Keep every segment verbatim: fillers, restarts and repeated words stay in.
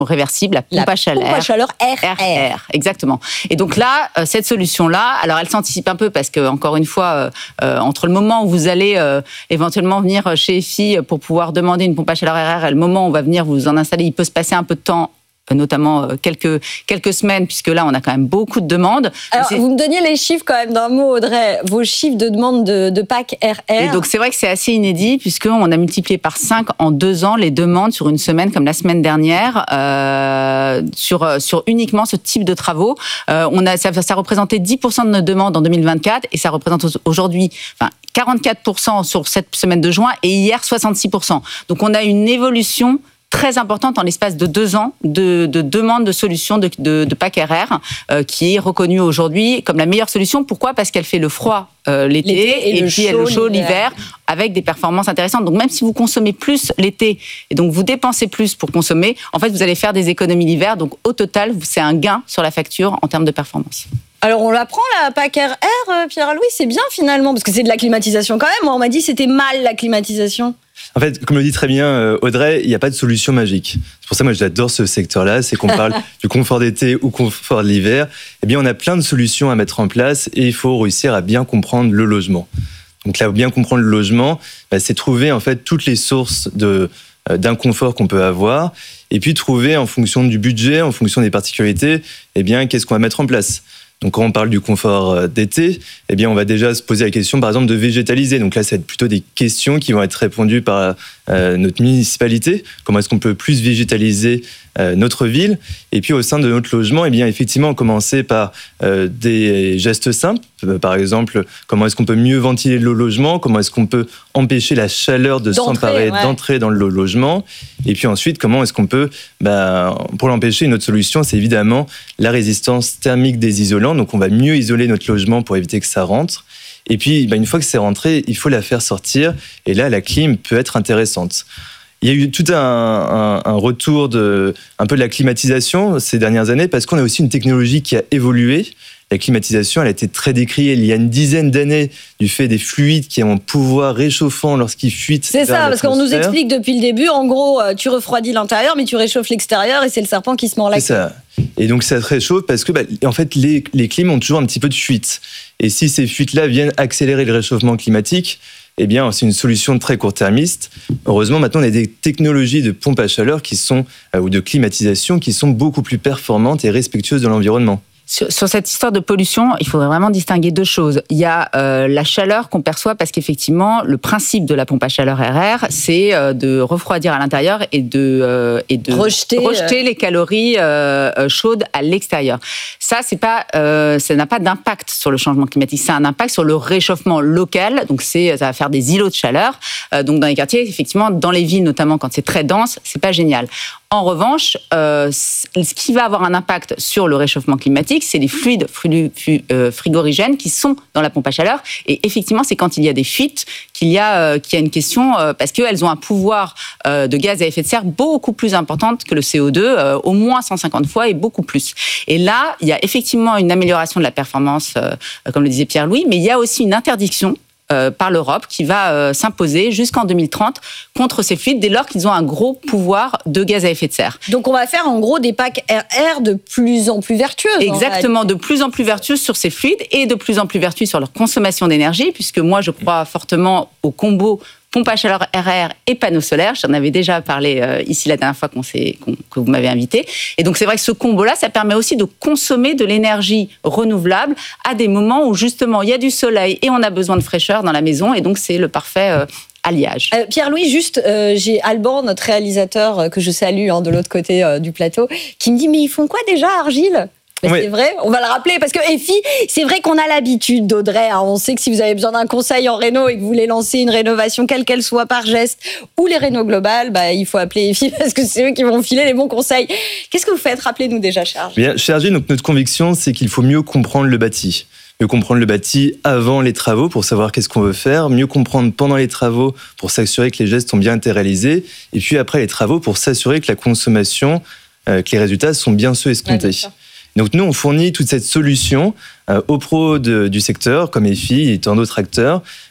réversible, la pompe la à chaleur. pompe à chaleur R R. R R, exactement. Et donc là, euh, cette solution-là, alors elle s'anticipe un peu parce que, encore une fois, euh, euh, entre le moment où vous allez euh, éventuellement venir chez E F I pour pouvoir demander une pompe à chaleur R R et le moment où on va venir vous en installer, il peut se passer un peu de temps, notamment quelques, quelques semaines, puisque là, on a quand même beaucoup de demandes. Alors, vous me donniez les chiffres quand même d'un mot, Audrey, vos chiffres de demande de, de pack R R. Et donc, c'est vrai que c'est assez inédit, puisqu'on a multiplié par cinq en deux ans les demandes sur une semaine, comme la semaine dernière, euh, sur, sur uniquement ce type de travaux. Euh, on a, ça, ça représentait dix pour cent de nos demandes en deux mille vingt-quatre, et ça représente aujourd'hui... Enfin, quarante-quatre pour cent sur cette semaine de juin, et hier, soixante-six pour cent. Donc, on a une évolution très importante en l'espace de deux ans de, de demande de solutions de, de, de pack R R euh, qui est reconnue aujourd'hui comme la meilleure solution. Pourquoi ? Parce qu'elle fait le froid euh, l'été, l'été et, et le puis chaud, le chaud l'hiver. l'hiver avec des performances intéressantes. Donc même si vous consommez plus l'été et donc vous dépensez plus pour consommer, en fait vous allez faire des économies l'hiver. Donc au total, c'est un gain sur la facture en termes de performance. Alors on la prend la pack R R, Pierre-Louis, c'est bien finalement parce que c'est de la climatisation quand même. Moi on m'a dit que c'était mal la climatisation. En fait, comme le dit très bien Audrey, il n'y a pas de solution magique. C'est pour ça que moi j'adore ce secteur-là, c'est qu'on parle du confort d'été ou confort de l'hiver. Eh bien, on a plein de solutions à mettre en place et il faut réussir à bien comprendre le logement. Donc là, bien comprendre le logement, bah, c'est trouver en fait toutes les sources de, euh, d'inconfort qu'on peut avoir et puis trouver en fonction du budget, en fonction des particularités, eh bien, qu'est-ce qu'on va mettre en place. Donc, quand on parle du confort d'été, eh bien, on va déjà se poser la question, par exemple, de végétaliser. Donc là, ça va être plutôt des questions qui vont être répondues par euh, notre municipalité. Comment est-ce qu'on peut plus végétaliser euh, notre ville ? Et puis, au sein de notre logement, eh bien, effectivement, commencer par euh, des gestes simples. Par exemple, comment est-ce qu'on peut mieux ventiler le logement ? Comment est-ce qu'on peut empêcher la chaleur de d'entrer, s'emparer, ouais. d'entrer dans le logement ? Et puis ensuite, comment est-ce qu'on peut, bah, pour l'empêcher, une autre solution, c'est évidemment la résistance thermique des isolants. Donc, on va mieux isoler notre logement pour éviter que ça rentre. Et puis, bah, une fois que c'est rentré, il faut la faire sortir. Et là, la clim peut être intéressante. Il y a eu tout un, un, un retour de, un peu de la climatisation ces dernières années parce qu'on a aussi une technologie qui a évolué. La climatisation, elle a été très décriée il y a une dizaine d'années du fait des fluides qui ont un pouvoir réchauffant lorsqu'ils fuitent. C'est ça, parce qu'on nous explique depuis le début, en gros, tu refroidis l'intérieur, mais tu réchauffes l'extérieur et c'est le serpent qui se mord la queue. C'est ça. Et donc ça se réchauffe parce que, bah, en fait, les, les clims ont toujours un petit peu de fuite. Et si ces fuites-là viennent accélérer le réchauffement climatique, eh bien, c'est une solution très court-termiste. Heureusement, maintenant, on a des technologies de pompe à chaleur qui sont, euh, ou de climatisation qui sont beaucoup plus performantes et respectueuses de l'environnement. Sur, sur cette histoire de pollution, il faudrait vraiment distinguer deux choses. Il y a euh, la chaleur qu'on perçoit parce qu'effectivement, le principe de la pompe à chaleur R R, c'est euh, de refroidir à l'intérieur et de, euh, et de rejeter, rejeter euh... les calories euh, chaudes à l'extérieur. Ça, c'est pas, euh, ça n'a pas d'impact sur le changement climatique. Ça a un impact sur le réchauffement local. Donc, c'est, ça va faire des îlots de chaleur. Euh, donc, dans les quartiers, effectivement, dans les villes, notamment quand c'est très dense, c'est pas génial. En revanche, euh, ce qui va avoir un impact sur le réchauffement climatique, c'est les fluides frigorigènes qui sont dans la pompe à chaleur. Et effectivement, c'est quand il y a des fuites qu'il y a, euh, qu'il y a une question, euh, parce qu'elles ont un pouvoir euh, de gaz à effet de serre beaucoup plus importante que le C O deux, euh, au moins cent cinquante fois et beaucoup plus. Et là, il y a effectivement une amélioration de la performance, euh, comme le disait Pierre-Louis, mais il y a aussi une interdiction Euh, par l'Europe qui va euh, s'imposer jusqu'en deux mille trente contre ces fluides dès lors qu'ils ont un gros pouvoir de gaz à effet de serre. Donc on va faire en gros des packs R R de plus en plus vertueuses. Exactement, de plus en plus vertueuses sur ces fluides et de plus en plus vertueuses sur leur consommation d'énergie, puisque moi je crois fortement au combo pompe à chaleur R R et panneaux solaires. J'en avais déjà parlé euh, ici la dernière fois qu'on s'est, qu'on, que vous m'avez invité. Et donc, c'est vrai que ce combo-là, ça permet aussi de consommer de l'énergie renouvelable à des moments où, justement, il y a du soleil et on a besoin de fraîcheur dans la maison. Et donc, c'est le parfait euh, alliage. Euh, Pierre-Louis, juste, euh, j'ai Alban, notre réalisateur, euh, que je salue hein, de l'autre côté euh, du plateau, qui me dit « Mais ils font quoi déjà, Argile ?» Mais oui. C'est vrai, on va le rappeler, parce que E F I, c'est vrai qu'on a l'habitude d'Audrey, hein, on sait que si vous avez besoin d'un conseil en réno et que vous voulez lancer une rénovation, quelle qu'elle soit, par geste, ou les rénos globales, bah, il faut appeler E F I parce que c'est eux qui vont filer les bons conseils. Qu'est-ce que vous faites ? Rappelez-nous déjà, Charles. Bien, Charles, donc notre conviction, c'est qu'il faut mieux comprendre le bâti. Mieux comprendre le bâti avant les travaux pour savoir qu'est-ce qu'on veut faire, mieux comprendre pendant les travaux pour s'assurer que les gestes sont bien été réalisés, et puis après les travaux pour s'assurer que la consommation, euh, que les résultats sont bien ceux escomptés. Ouais, donc nous, on fournit toute cette solution euh, aux pros de, du secteur, comme E F I et tant d'autres acteurs,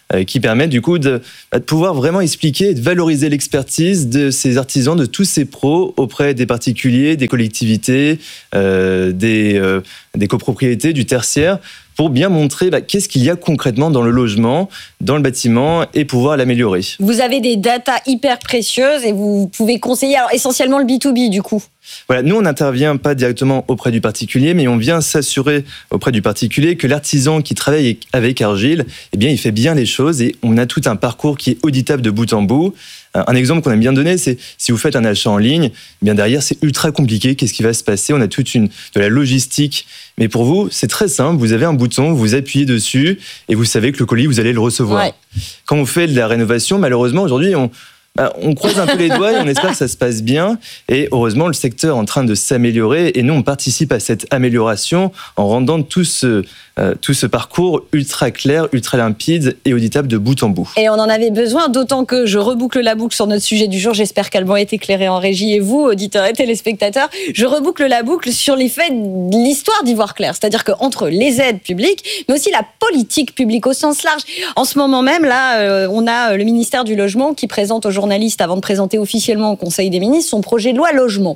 euh, qui permettent du coup de, de pouvoir vraiment expliquer et de valoriser l'expertise de ces artisans, de tous ces pros auprès des particuliers, des collectivités, euh, des, euh, des copropriétés, du tertiaire, pour bien montrer bah, qu'est-ce qu'il y a concrètement dans le logement, dans le bâtiment et pouvoir l'améliorer. Vous avez des datas hyper précieuses et vous pouvez conseiller alors, essentiellement le B deux B du coup. Voilà, nous, on n'intervient pas directement auprès du particulier, mais on vient s'assurer auprès du particulier que l'artisan qui travaille avec Argile, eh bien, il fait bien les choses et on a tout un parcours qui est auditable de bout en bout. Un exemple qu'on aime bien donner, c'est si vous faites un achat en ligne, eh bien derrière, c'est ultra compliqué. Qu'est-ce qui va se passer ? On a toute une, de la logistique. Mais pour vous, c'est très simple. Vous avez un bouton, vous appuyez dessus et vous savez que le colis, vous allez le recevoir. Ouais. Quand on fait de la rénovation, malheureusement, aujourd'hui, on... Bah, on croise un peu les doigts et on espère que ça se passe bien. Et heureusement, le secteur est en train de s'améliorer. Et nous, on participe à cette amélioration en rendant tout ce, euh, tout ce parcours ultra clair, ultra limpide et auditable de bout en bout. Et on en avait besoin, d'autant que je reboucle la boucle sur notre sujet du jour. J'espère qu'Alban est éclairé en régie. Et vous, auditeurs et téléspectateurs, je reboucle la boucle sur les faits de l'histoire d'Ivoire Clair. C'est-à-dire qu'entre les aides publiques, mais aussi la politique publique au sens large. En ce moment même, là, euh, on a le ministère du Logement qui présente aujourd'hui journaliste avant de présenter officiellement au Conseil des ministres son projet de loi logement.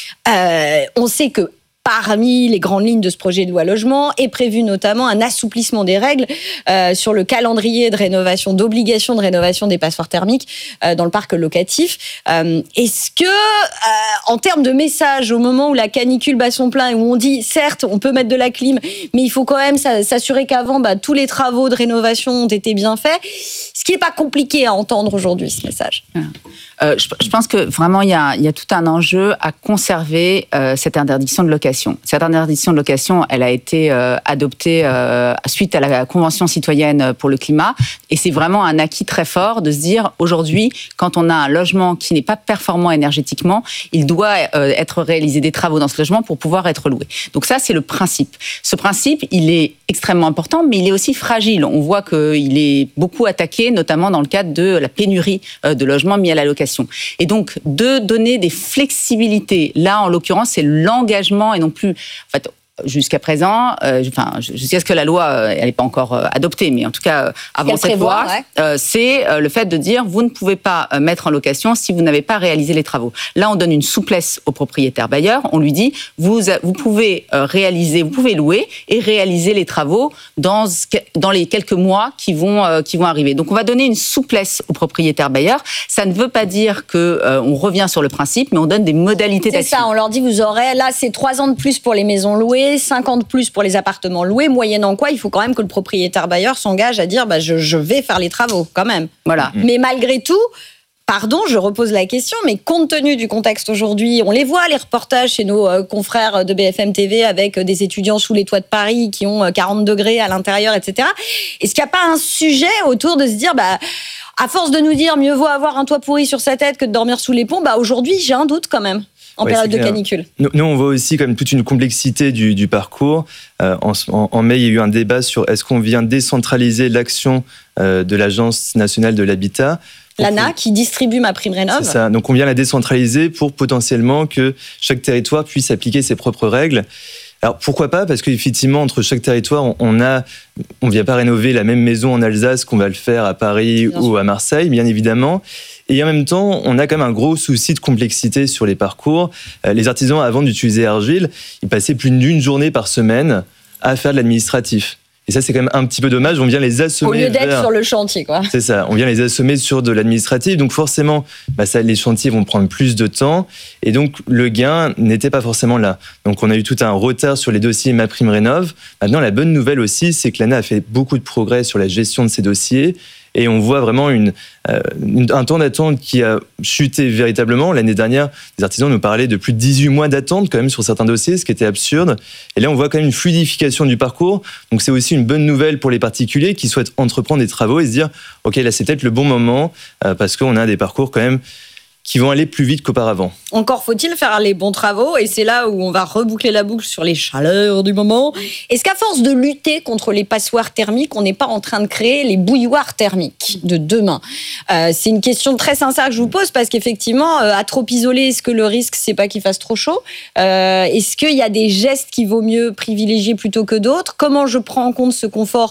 Euh, on sait que parmi les grandes lignes de ce projet de loi logement est prévu notamment un assouplissement des règles euh, sur le calendrier de rénovation, d'obligation de rénovation des passoires thermiques euh, dans le parc locatif. Euh, est-ce que, euh, en termes de message, au moment où la canicule bat son plein et où on dit, certes, on peut mettre de la clim, mais il faut quand même s'assurer qu'avant, bah, tous les travaux de rénovation ont été bien faits, ce qui n'est pas compliqué à entendre aujourd'hui, ce message. Euh, je, je pense que vraiment, il y a, il y a tout un enjeu à conserver euh, cette interdiction de location. Cette interdiction de location, elle a été euh, adoptée euh, suite à la Convention citoyenne pour le climat. Et c'est vraiment un acquis très fort de se dire, aujourd'hui, quand on a un logement qui n'est pas performant énergétiquement, il doit euh, être réalisé des travaux dans ce logement pour pouvoir être loué. Donc ça, c'est le principe. Ce principe, il est extrêmement important, mais il est aussi fragile. On voit qu'il est beaucoup attaqué, notamment dans le cadre de la pénurie de logements mis à la location. Et donc, de donner des flexibilités, là, en l'occurrence, c'est l'engagement et non plus... En fait, jusqu'à présent, euh, enfin, jusqu'à ce que la loi, euh, elle n'est pas encore euh, adoptée, mais en tout cas, euh, avant cette loi, ouais. euh, c'est euh, le fait de dire, vous ne pouvez pas euh, mettre en location si vous n'avez pas réalisé les travaux. Là, on donne une souplesse au propriétaire bailleur. On lui dit, vous, vous pouvez euh, réaliser, vous pouvez louer et réaliser les travaux dans, dans les quelques mois qui vont, euh, qui vont arriver. Donc, on va donner une souplesse au propriétaire bailleur. Ça ne veut pas dire qu'on euh, revient sur le principe, mais on donne des modalités d'action. C'est ça, on leur dit, vous aurez, là, c'est trois ans de plus pour les maisons louées, cinq ans de plus pour les appartements loués, moyennant quoi il faut quand même que le propriétaire bailleur s'engage à dire bah, je, je vais faire les travaux quand même. Voilà. Mmh. Mais malgré tout, pardon, je repose la question, mais compte tenu du contexte aujourd'hui, on les voit les reportages chez nos euh, confrères de B F M T V avec euh, des étudiants sous les toits de Paris qui ont euh, quarante degrés à l'intérieur, et cetera. Est-ce qu'il n'y a pas un sujet autour de se dire bah, à force de nous dire mieux vaut avoir un toit pourri sur sa tête que de dormir sous les ponts, bah, aujourd'hui j'ai un doute quand même. En ouais, période de canicule. Nous, nous, on voit aussi comme toute une complexité du, du parcours. Euh, en, en, en mai, il y a eu un débat sur est-ce qu'on vient décentraliser l'action euh, de l'Agence nationale de l'habitat. L'A N A qui distribue ma prime rénov. C'est ça. Donc on vient la décentraliser pour potentiellement que chaque territoire puisse appliquer ses propres règles. Alors pourquoi pas ? Parce qu'effectivement, entre chaque territoire, on a, on vient pas rénover la même maison en Alsace qu'on va le faire à Paris bien ou sûr. À Marseille, bien évidemment. Et en même temps, on a quand même un gros souci de complexité sur les parcours. Les artisans, avant d'utiliser Argile, ils passaient plus d'une journée par semaine à faire de l'administratif. Et ça, c'est quand même un petit peu dommage. On vient les assommer. Au lieu d'être vers... sur le chantier, quoi. C'est ça. On vient les assommer sur de l'administratif. Donc, forcément, bah, ça, les chantiers vont prendre plus de temps. Et donc, le gain n'était pas forcément là. Donc, on a eu tout un retard sur les dossiers MaPrimeRénov'. Maintenant, la bonne nouvelle aussi, c'est que l'A N A a fait beaucoup de progrès sur la gestion de ces dossiers. Et on voit vraiment une, euh, une, un temps d'attente qui a chuté véritablement. L'année dernière, les artisans nous parlaient de plus de dix-huit mois d'attente quand même sur certains dossiers, ce qui était absurde. Et là, on voit quand même une fluidification du parcours. Donc, c'est aussi une bonne nouvelle pour les particuliers qui souhaitent entreprendre des travaux et se dire « Ok, là, c'est peut-être le bon moment euh, parce qu'on a des parcours quand même qui vont aller plus vite qu'auparavant. » Encore faut-il faire les bons travaux, et c'est là où on va reboucler la boucle sur les chaleurs du moment. Est-ce qu'à force de lutter contre les passoires thermiques, on n'est pas en train de créer les bouilloires thermiques de demain ? euh, C'est une question très sincère que je vous pose, parce qu'effectivement, euh, à trop isoler, est-ce que le risque, c'est pas qu'il fasse trop chaud ? euh, Est-ce qu'il y a des gestes qu'il vaut mieux privilégier plutôt que d'autres ? Comment je prends en compte ce confort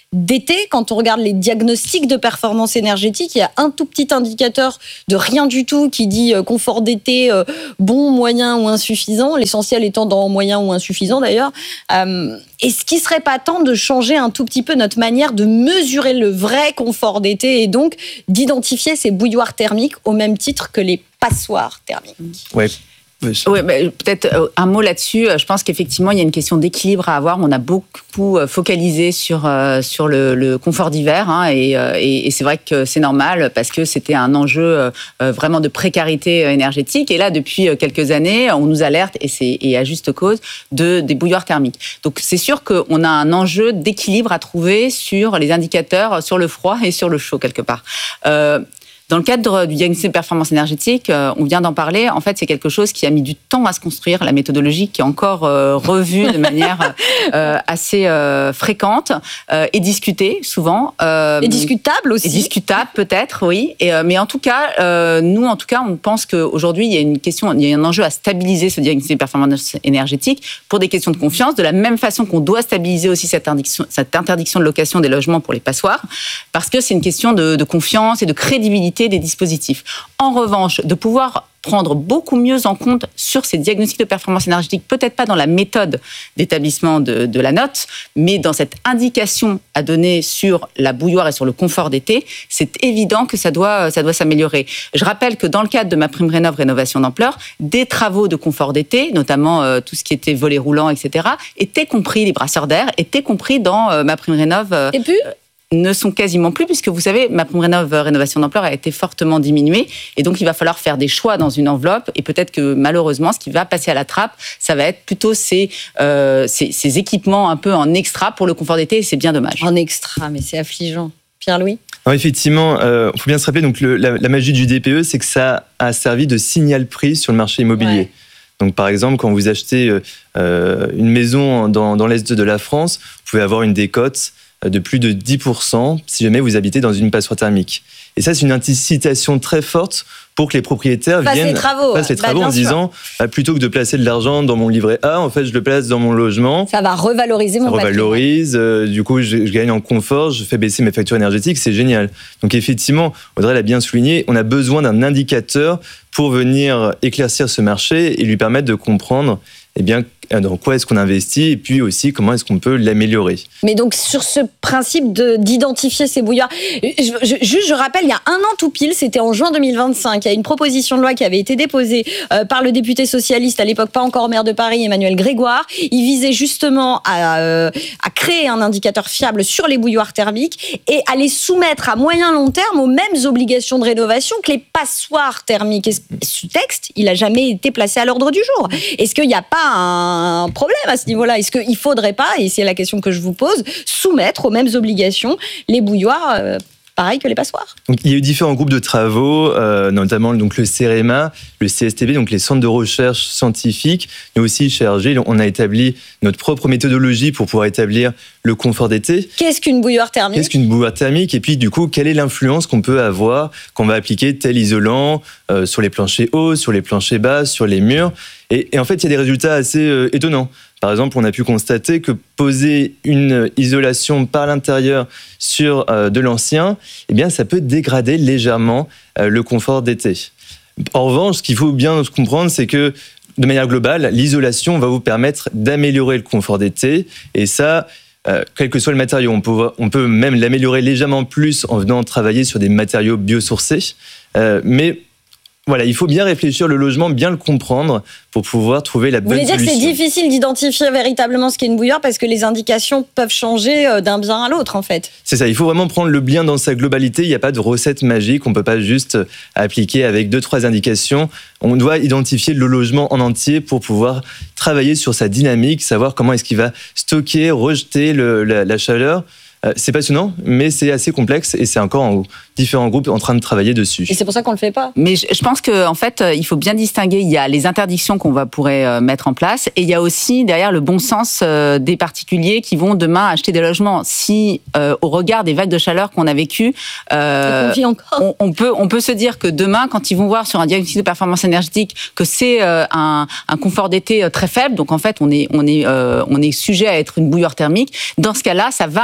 d'été, quand on regarde les diagnostics de performance énergétique, il y a un tout petit indicateur de rien du tout qui dit euh, confort d'été, euh, bon, moyen ou insuffisant, l'essentiel étant dans moyen ou insuffisant d'ailleurs. Euh, est-ce qu'il ne serait pas temps de changer un tout petit peu notre manière de mesurer le vrai confort d'été et donc d'identifier ces bouilloires thermiques au même titre que les passoires thermiques? Ouais. Oui, bah, peut-être un mot là-dessus. Je pense qu'effectivement, il y a une question d'équilibre à avoir. On a beaucoup focalisé sur, sur le, le confort d'hiver, hein, et, et, et c'est vrai que c'est normal parce que c'était un enjeu vraiment de précarité énergétique. Et là, depuis quelques années, on nous alerte, et, c'est, et à juste cause, de, des bouilloires thermiques. Donc, c'est sûr qu'on a un enjeu d'équilibre à trouver sur les indicateurs, sur le froid et sur le chaud, quelque part. Euh, Dans le cadre du diagnostic de performance énergétique, on vient d'en parler. En fait, c'est quelque chose qui a mis du temps à se construire. La méthodologie qui est encore euh, revue de manière euh, assez euh, fréquente euh, et discutée souvent. Euh, et discutable aussi. Et discutable peut-être, oui. Et, euh, mais en tout cas, euh, nous, en tout cas, on pense qu'aujourd'hui, il y a une question, il y a un enjeu à stabiliser ce diagnostic de performance énergétique pour des questions de confiance, de la même façon qu'on doit stabiliser aussi cette interdiction, cette interdiction de location des logements pour les passoires, parce que c'est une question de, de confiance et de crédibilité des dispositifs. En revanche, de pouvoir prendre beaucoup mieux en compte sur ces diagnostics de performance énergétique, peut-être pas dans la méthode d'établissement de, de la note, mais dans cette indication à donner sur la bouilloire et sur le confort d'été, c'est évident que ça doit, ça doit s'améliorer. Je rappelle que dans le cadre de ma prime rénov, rénovation d'ampleur, des travaux de confort d'été, notamment euh, tout ce qui était volets roulants, et cetera, étaient compris, les brasseurs d'air, étaient compris dans euh, ma prime rénov. Euh, et puis ne sont quasiment plus, puisque vous savez, ma prime rénov, rénovation d'ampleur a été fortement diminuée, et donc il va falloir faire des choix dans une enveloppe, et peut-être que malheureusement, ce qui va passer à la trappe, ça va être plutôt ces, euh, ces, ces équipements un peu en extra pour le confort d'été, et c'est bien dommage. En extra, mais c'est affligeant. Pierre-Louis ? Alors effectivement, il euh, faut bien se rappeler, donc le, la, la magie du D P E, c'est que ça a servi de signal prix sur le marché immobilier. Ouais. Donc, par exemple, quand vous achetez euh, une maison dans, dans l'est de la France, vous pouvez avoir une décote de plus de dix pour cent si jamais vous habitez dans une passoire thermique. Et ça, c'est une incitation très forte pour que les propriétaires fassent viennent les travaux, fassent les travaux bah, en se disant, bah, plutôt que de placer de l'argent dans mon livret A, en fait, je le place dans mon logement. Ça va revaloriser mon patrimoine. Ça revalorise, euh, du coup, je, je gagne en confort, je fais baisser mes factures énergétiques, c'est génial. Donc, effectivement, Audrey l'a bien souligné, on a besoin d'un indicateur pour venir éclaircir ce marché et lui permettre de comprendre, eh bien, dans quoi est-ce qu'on investit et puis aussi comment est-ce qu'on peut l'améliorer. Mais donc sur ce principe de, d'identifier ces bouilloires, je, je, juste je rappelle, il y a un an tout pile, c'était en juin deux mille vingt-cinq, il y a une proposition de loi qui avait été déposée euh, par le député socialiste, à l'époque pas encore maire de Paris, Emmanuel Grégoire. Il visait justement à, euh, à créer un indicateur fiable sur les bouilloires thermiques et à les soumettre à moyen long terme aux mêmes obligations de rénovation que les passoires thermiques. Et ce texte, il n'a jamais été placé à l'ordre du jour. Est-ce qu'il n'y a pas un un problème à ce niveau-là? Est-ce qu'il ne faudrait pas, et c'est la question que je vous pose, soumettre aux mêmes obligations les bouilloires euh, pareil que les passoires? Donc, il y a eu différents groupes de travaux, euh, notamment donc, le CEREMA, le C S T B, donc les centres de recherche scientifiques, mais aussi chez R G, on a établi notre propre méthodologie pour pouvoir établir le confort d'été. Qu'est-ce qu'une bouilloire thermique? Qu'est-ce qu'une bouilloire thermique? Et puis, du coup, quelle est l'influence qu'on peut avoir quand on va appliquer tel isolant euh, sur les planchers hauts, sur les planchers bas, sur les murs? Et, et en fait, il y a des résultats assez euh, étonnants. Par exemple, on a pu constater que poser une isolation par l'intérieur sur euh, de l'ancien, eh bien, ça peut dégrader légèrement euh, le confort d'été. En revanche, ce qu'il faut bien comprendre, c'est que de manière globale, l'isolation va vous permettre d'améliorer le confort d'été. Et ça, euh, quel que soit le matériau, on peut, on peut même l'améliorer légèrement plus en venant travailler sur des matériaux biosourcés. Euh, mais voilà, il faut bien réfléchir le logement, bien le comprendre pour pouvoir trouver la bonne solution. Vous voulez dire que c'est difficile d'identifier véritablement ce qu'est une bouilloire parce que les indications peuvent changer d'un bien à l'autre, en fait. C'est ça, il faut vraiment prendre le bien dans sa globalité. Il n'y a pas de recette magique, on ne peut pas juste appliquer avec deux, trois indications. On doit identifier le logement en entier pour pouvoir travailler sur sa dynamique, savoir comment est-ce qu'il va stocker, rejeter le, la, la chaleur. C'est passionnant, mais c'est assez complexe et c'est encore en différents groupes en train de travailler dessus. Et c'est pour ça qu'on le fait pas. Mais je pense qu'en en fait, il faut bien distinguer. Il y a les interdictions qu'on va pourrait mettre en place et il y a aussi derrière le bon sens des particuliers qui vont demain acheter des logements. Si, euh, au regard des vagues de chaleur qu'on a vécues, euh, on, on peut on peut se dire que demain, quand ils vont voir sur un diagnostic de performance énergétique que c'est euh, un, un confort d'été très faible, donc en fait on est on est euh, on est sujet à être une bouilloire thermique. Dans ce cas-là, ça va influencer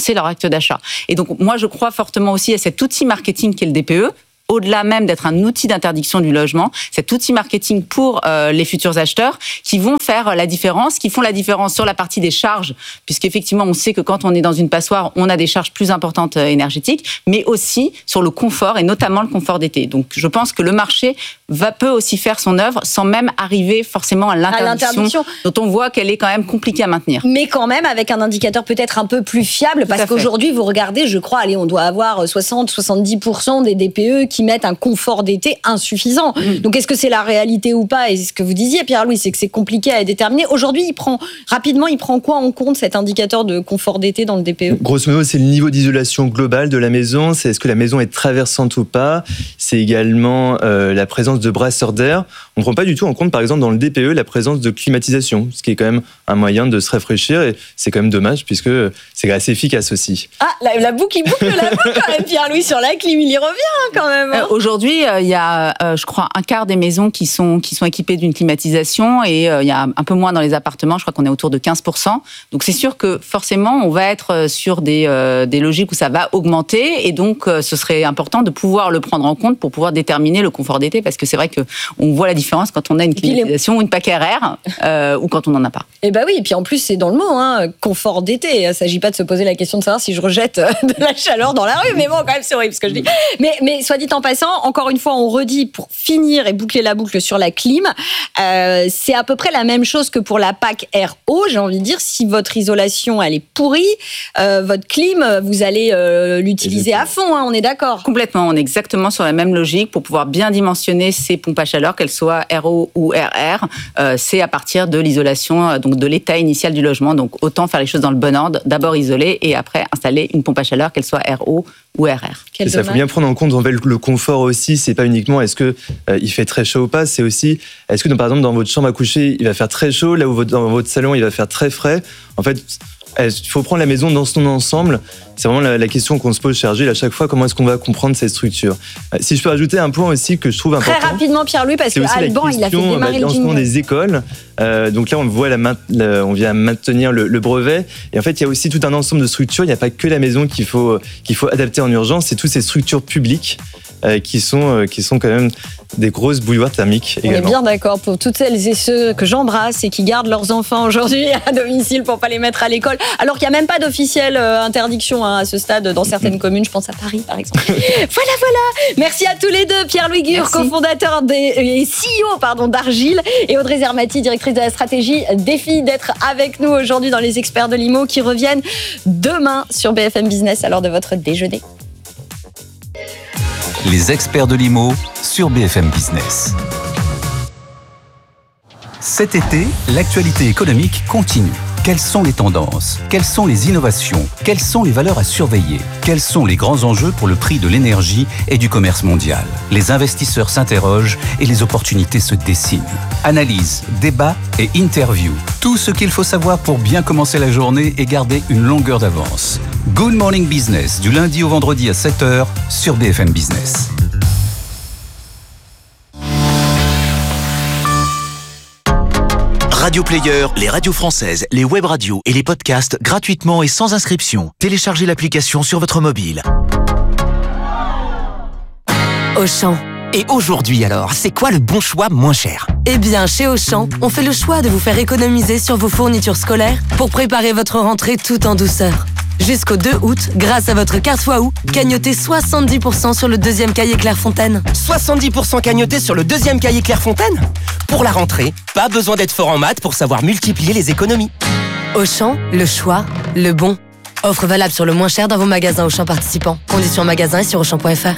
financer leur acte d'achat. Et donc, moi, je crois fortement aussi à cet outil marketing qu'est le D P E, au-delà même d'être un outil d'interdiction du logement, cet outil marketing pour euh, les futurs acheteurs qui vont faire la différence, qui font la différence sur la partie des charges, puisqu'effectivement, on sait que quand on est dans une passoire, on a des charges plus importantes euh, énergétiques, mais aussi sur le confort, et notamment le confort d'été. Donc, je pense que le marché va, peut aussi faire son œuvre sans même arriver forcément à l'interdiction, à l'interdiction. dont on voit qu'elle est quand même compliquée à maintenir. Mais quand même, avec un indicateur peut-être un peu plus fiable, parce qu'aujourd'hui, vous regardez, je crois, allez, on doit avoir soixante à soixante-dix pour cent des D P E qui mettent un confort d'été insuffisant. Mmh. Donc, est-ce que c'est la réalité ou pas? Et ce que vous disiez, Pierre-Louis, c'est que c'est compliqué à déterminer. Aujourd'hui, il prend, rapidement, il prend quoi en compte, cet indicateur de confort d'été dans le D P E? Grosso modo, c'est le niveau d'isolation global de la maison. C'est est-ce que la maison est traversante ou pas. C'est également euh, la présence de brasseurs d'air. On ne prend pas du tout en compte, par exemple, dans le D P E, la présence de climatisation, ce qui est quand même un moyen de se rafraîchir. Et c'est quand même dommage, puisque c'est assez efficace aussi. Ah, la, la boucle, il boucle la boucle quand même, Pierre-Louis, sur la clim, il y revient hein, quand même. Hein. Euh, Aujourd'hui, il euh, y a, euh, je crois, un quart des maisons qui sont, qui sont équipées d'une climatisation et il euh, y a un peu moins dans les appartements. Je crois qu'on est autour de quinze pour cent. Donc, c'est sûr que forcément, on va être sur des, euh, des logiques où ça va augmenter. Et donc, euh, ce serait important de pouvoir le prendre en compte pour pouvoir déterminer le confort d'été. Parce que c'est vrai qu'on voit la différence quand on a une climatisation les... ou une P A C R R euh, ou quand on n'en a pas. Eh bien oui, et puis en plus, c'est dans le mot, hein, confort d'été. Il ne s'agit pas de se poser la question de savoir si je rejette de la chaleur dans la rue. Mais bon, quand même, c'est horrible ce que je dis. Mais, mais soit dit en passant, encore une fois, on redit, pour finir et boucler la boucle sur la clim, euh, c'est à peu près la même chose que pour la P A C R O, j'ai envie de dire. Si votre isolation, elle est pourrie, euh, votre clim, vous allez euh, l'utiliser à fond, hein, on est d'accord? Complètement, on est exactement sur la même logique pour pouvoir bien dimensionner ces pompes à chaleur, qu'elles soient R O ou R R. Euh, c'est à partir de l'isolation, donc de l'état initial du logement. Donc autant faire les choses dans le bon ordre, d'abord isoler et après installer une pompe à chaleur, qu'elle soit R O ou R R. Il faut bien prendre en compte en fait, le confort aussi. C'est pas uniquement est-ce que euh, il fait très chaud ou pas, c'est aussi est-ce que par exemple dans votre chambre à coucher il va faire très chaud, là où votre, dans votre salon il va faire très frais. En fait, il faut prendre la maison dans son ensemble. C'est vraiment la, la question qu'on se pose chez Argile à chaque fois. Comment est-ce qu'on va comprendre cette structure? Si je peux rajouter un point aussi que je trouve important. Très rapidement, Pierre-Louis, parce que Alban, il a fait démarrer le jingle des écoles. Euh, donc là, on voit la, la, on vient maintenir le, le brevet. Et en fait, il y a aussi tout un ensemble de structures. Il n'y a pas que la maison qu'il faut qu'il faut adapter en urgence. C'est toutes ces structures publiques euh, qui sont euh, qui sont quand même des grosses bouilloires thermiques également. On est bien d'accord pour toutes celles et ceux que j'embrasse et qui gardent leurs enfants aujourd'hui à domicile pour pas les mettre à l'école, alors qu'il n'y a même pas d'officielle euh, interdiction hein, à ce stade dans certaines communes, je pense à Paris par exemple. Voilà, voilà. Merci à tous les deux, Pierre-Louis Gure, cofondateur des, et C E O pardon, d'Argile, et Audrey Zermati, directrice de la stratégie Défi, d'être avec nous aujourd'hui dans les experts de l'I M O qui reviennent demain sur B F M Business à l'heure de votre déjeuner. Les experts de l'I M O sur B F M Business. Cet été, l'actualité économique continue. Quelles sont les tendances? Quelles sont les innovations? Quelles sont les valeurs à surveiller? Quels sont les grands enjeux pour le prix de l'énergie et du commerce mondial? Les investisseurs s'interrogent et les opportunités se dessinent. Analyse, débat et interview. Tout ce qu'il faut savoir pour bien commencer la journée et garder une longueur d'avance. Good Morning Business, du lundi au vendredi à sept heures sur B F M Business. Radio Player, les radios françaises, les web radios et les podcasts gratuitement et sans inscription. Téléchargez l'application sur votre mobile. Auchan. Et aujourd'hui alors, c'est quoi le bon choix moins cher? Eh bien, chez Auchan, on fait le choix de vous faire économiser sur vos fournitures scolaires pour préparer votre rentrée tout en douceur. Jusqu'au deux août, grâce à votre carte Waouh, cagnotez soixante-dix pour cent sur le deuxième cahier Clairefontaine. soixante-dix pour cent cagnoté sur le deuxième cahier Clairefontaine? Pour la rentrée, pas besoin d'être fort en maths pour savoir multiplier les économies. Auchan, le choix, le bon. Offre valable sur le moins cher dans vos magasins Auchan participants. Conditions magasin et sur auchan point f r.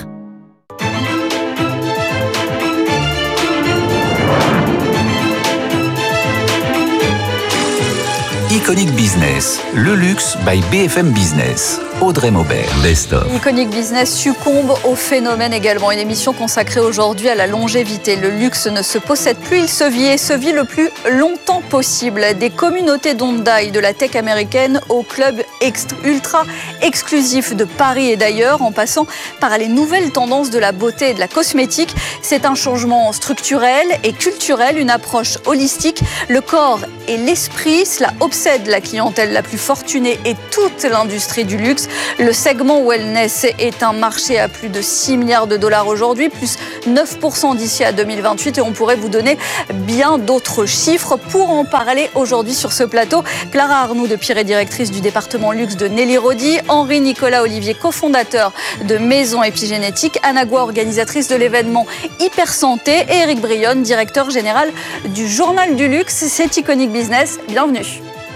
Iconic Business, le luxe by B F M Business. Audrey Maubert, Best of. Iconic Business succombe au phénomène également. Une émission consacrée aujourd'hui à la longévité. Le luxe ne se possède plus, il se vit et se vit le plus longtemps possible. Des communautés d'Hyundai de la tech américaine au club ext- ultra exclusif de Paris et d'ailleurs, en passant par les nouvelles tendances de la beauté et de la cosmétique. C'est un changement structurel et culturel, une approche holistique. Le corps et l'esprit, cela obsède la clientèle la plus fortunée et toute l'industrie du luxe. Le segment wellness est un marché à plus de six milliards de dollars aujourd'hui, plus neuf pour cent d'ici à deux mille vingt-huit et on pourrait vous donner bien d'autres chiffres. Pour en parler aujourd'hui sur ce plateau, Clara Arnoux de Piré, directrice du département luxe de Nelly Rodi, Henri-Nicolas Olivier, cofondateur de Maison Épigénétique, Anna Goua, organisatrice de l'événement Hypersanté et Éric Brionne, directeur général du Journal du Luxe. C'est Iconic Business, bienvenue.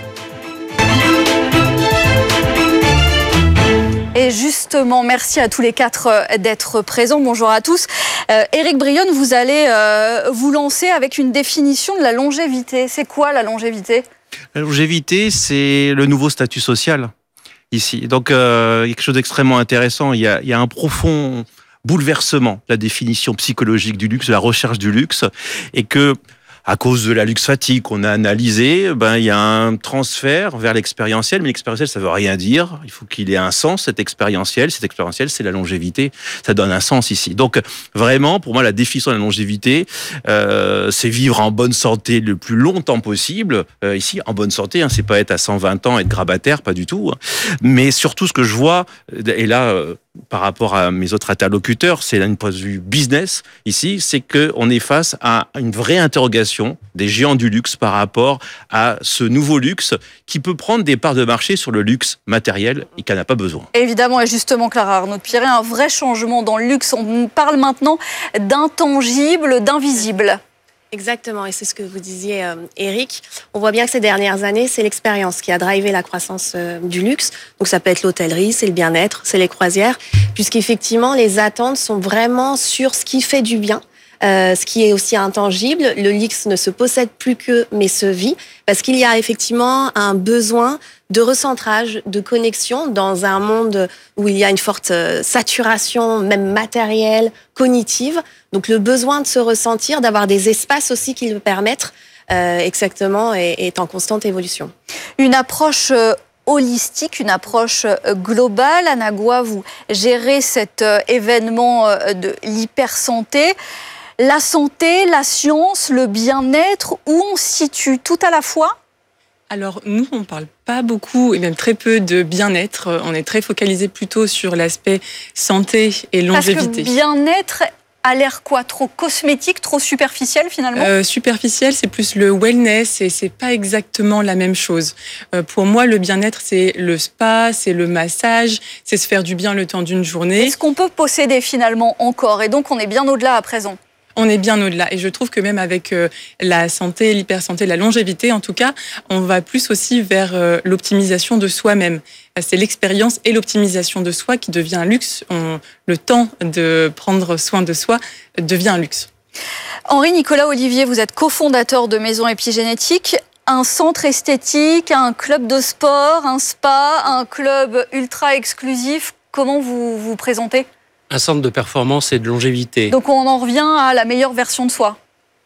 Et justement, merci à tous les quatre d'être présents. Bonjour à tous. Euh, Éric Brionne, vous allez euh, vous lancer avec une définition de la longévité. C'est quoi la longévité ? La longévité, c'est le nouveau statut social ici. Donc, euh, quelque chose d'extrêmement intéressant. Il y a, il y a un profond bouleversement de la définition psychologique du luxe, de la recherche du luxe, et que à cause de la luxe fatigue qu'on a analysé, ben, il y a un transfert vers l'expérientiel, mais l'expérientiel, ça veut rien dire. Il faut qu'il ait un sens, cet expérientiel. Cet expérientiel, c'est la longévité. Ça donne un sens ici. Donc, vraiment, pour moi, la définition de la longévité, euh, c'est vivre en bonne santé le plus longtemps possible. Euh, ici, en bonne santé, hein, c'est pas être à cent vingt ans, être grabataire, pas du tout. Hein. Mais surtout, ce que je vois, et là, euh, par rapport à mes autres interlocuteurs, c'est d'un point de vue business ici, c'est qu'on est face à une vraie interrogation des géants du luxe par rapport à ce nouveau luxe qui peut prendre des parts de marché sur le luxe matériel et qui n'en a pas besoin. Évidemment, et justement, Clara Arnaud de Piré, un vrai changement dans le luxe. On parle maintenant d'intangible, d'invisible. Exactement, et c'est ce que vous disiez, euh, Éric. On voit bien que ces dernières années, c'est l'expérience qui a drivé la croissance euh, du luxe. Donc ça peut être l'hôtellerie, c'est le bien-être, c'est les croisières, puisqu'effectivement, les attentes sont vraiment sur ce qui fait du bien. Euh, ce qui est aussi intangible, le luxe ne se possède plus que, mais se vit, parce qu'il y a effectivement un besoin de recentrage, de connexion dans un monde où il y a une forte saturation, même matérielle, cognitive. Donc le besoin de se ressentir, d'avoir des espaces aussi qui le permettent, euh, exactement, est, est en constante évolution. Une approche euh... holistique, une approche globale. Anna Goua, vous gérez cet événement de l'hypersanté. La santé, la science, le bien-être, où on se situe tout à la fois ? Alors nous, on ne parle pas beaucoup et même très peu de bien-être. On est très focalisé plutôt sur l'aspect santé et longévité. Parce que bien-être a l'air quoi ? Trop cosmétique, trop superficiel finalement ? euh, Superficiel, c'est plus le wellness et c'est pas exactement la même chose. Euh, pour moi, le bien-être, c'est le spa, c'est le massage, c'est se faire du bien le temps d'une journée. Est-ce qu'on peut posséder finalement encore ? Et donc on est bien au-delà à présent ? On est bien au-delà. Et je trouve que même avec euh, la santé, l'hypersanté, la longévité, en tout cas, on va plus aussi vers euh, l'optimisation de soi-même. C'est l'expérience et l'optimisation de soi qui devient un luxe. On, le temps de prendre soin de soi devient un luxe. Henri-Nicolas Olivier, vous êtes cofondateur de Maison Épigénétique. Un centre esthétique, un club de sport, un spa, un club ultra exclusif. Comment vous vous présentez ? Un centre de performance et de longévité. Donc on en revient à la meilleure version de soi.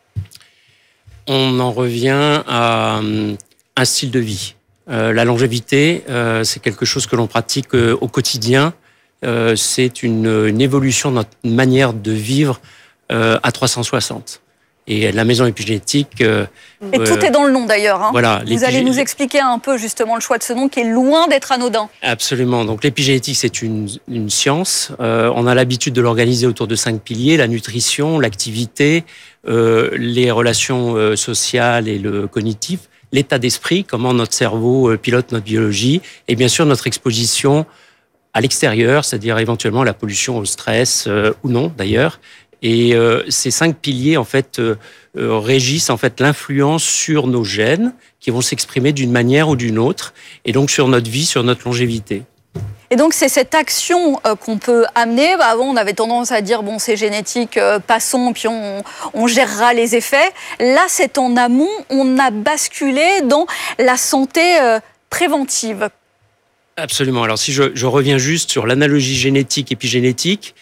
On en revient à un style de vie. Euh, la longévité, euh, c'est quelque chose que l'on pratique euh, au quotidien. Euh, c'est une, une évolution de notre manière de vivre euh, à trois cent soixante. Et la Maison Épigénétique... Euh, Et tout euh, est dans le nom d'ailleurs. Hein. Voilà, vous allez nous expliquer un peu justement le choix de ce nom qui est loin d'être anodin. Absolument. Donc l'épigénétique, c'est une, une science. Euh, on a l'habitude de l'organiser autour de cinq piliers, la nutrition, l'activité, euh, les relations euh, sociales et le cognitif, l'état d'esprit, comment notre cerveau euh, pilote notre biologie, et bien sûr notre exposition à l'extérieur, c'est-à-dire éventuellement la pollution au stress euh, ou non d'ailleurs. Et euh, ces cinq piliers, en fait, euh, euh, régissent en fait l'influence sur nos gènes, qui vont s'exprimer d'une manière ou d'une autre, et donc sur notre vie, sur notre longévité. Et donc c'est cette action euh, qu'on peut amener. Bah, avant, on avait tendance à dire bon, c'est génétique, euh, passons, puis on, on gérera les effets. Là, c'est en amont, on a basculé dans la santé euh, préventive. Absolument. Alors si je, je reviens juste sur l'analogie génétique-épigénétique,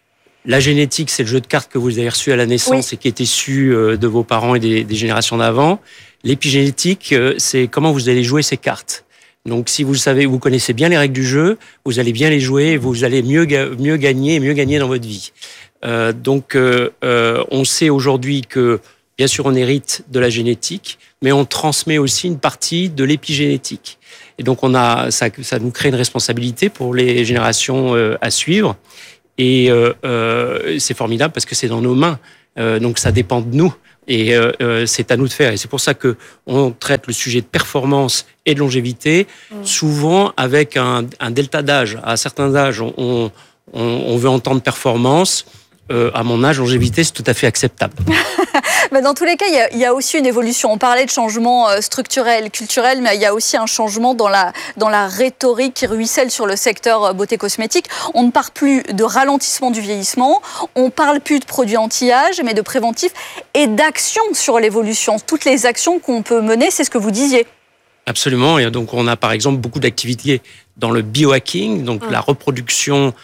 la génétique, c'est le jeu de cartes que vous avez reçu à la naissance oui. et qui est issu de vos parents et des, des générations d'avant. L'épigénétique, c'est comment vous allez jouer ces cartes. Donc, si vous savez, vous connaissez bien les règles du jeu, vous allez bien les jouer, et vous allez mieux mieux gagner, mieux gagner dans votre vie. Euh, donc, euh, euh, on sait aujourd'hui que, bien sûr, on hérite de la génétique, mais on transmet aussi une partie de l'épigénétique. Et donc, on a, ça, ça nous crée une responsabilité pour les générations euh, à suivre. Et euh, euh, c'est formidable parce que c'est dans nos mains, euh, donc ça dépend de nous et euh, euh, c'est à nous de faire. Et c'est pour ça que on traite le sujet de performance et de longévité mmh. souvent avec un, un delta d'âge. À certains âges, on, on, on veut entendre performance. Euh, à mon âge, longévité, c'est tout à fait acceptable. Mais dans tous les cas, il y, a, il y a aussi une évolution. On parlait de changement structurel, culturel, mais il y a aussi un changement dans la, dans la rhétorique qui ruisselle sur le secteur beauté cosmétique. On ne parle plus de ralentissement du vieillissement, on ne parle plus de produits anti-âge, mais de préventif et d'action sur l'évolution. Toutes les actions qu'on peut mener, c'est ce que vous disiez. Absolument. Et donc, on a par exemple beaucoup d'activités dans le biohacking, donc mmh. la reproduction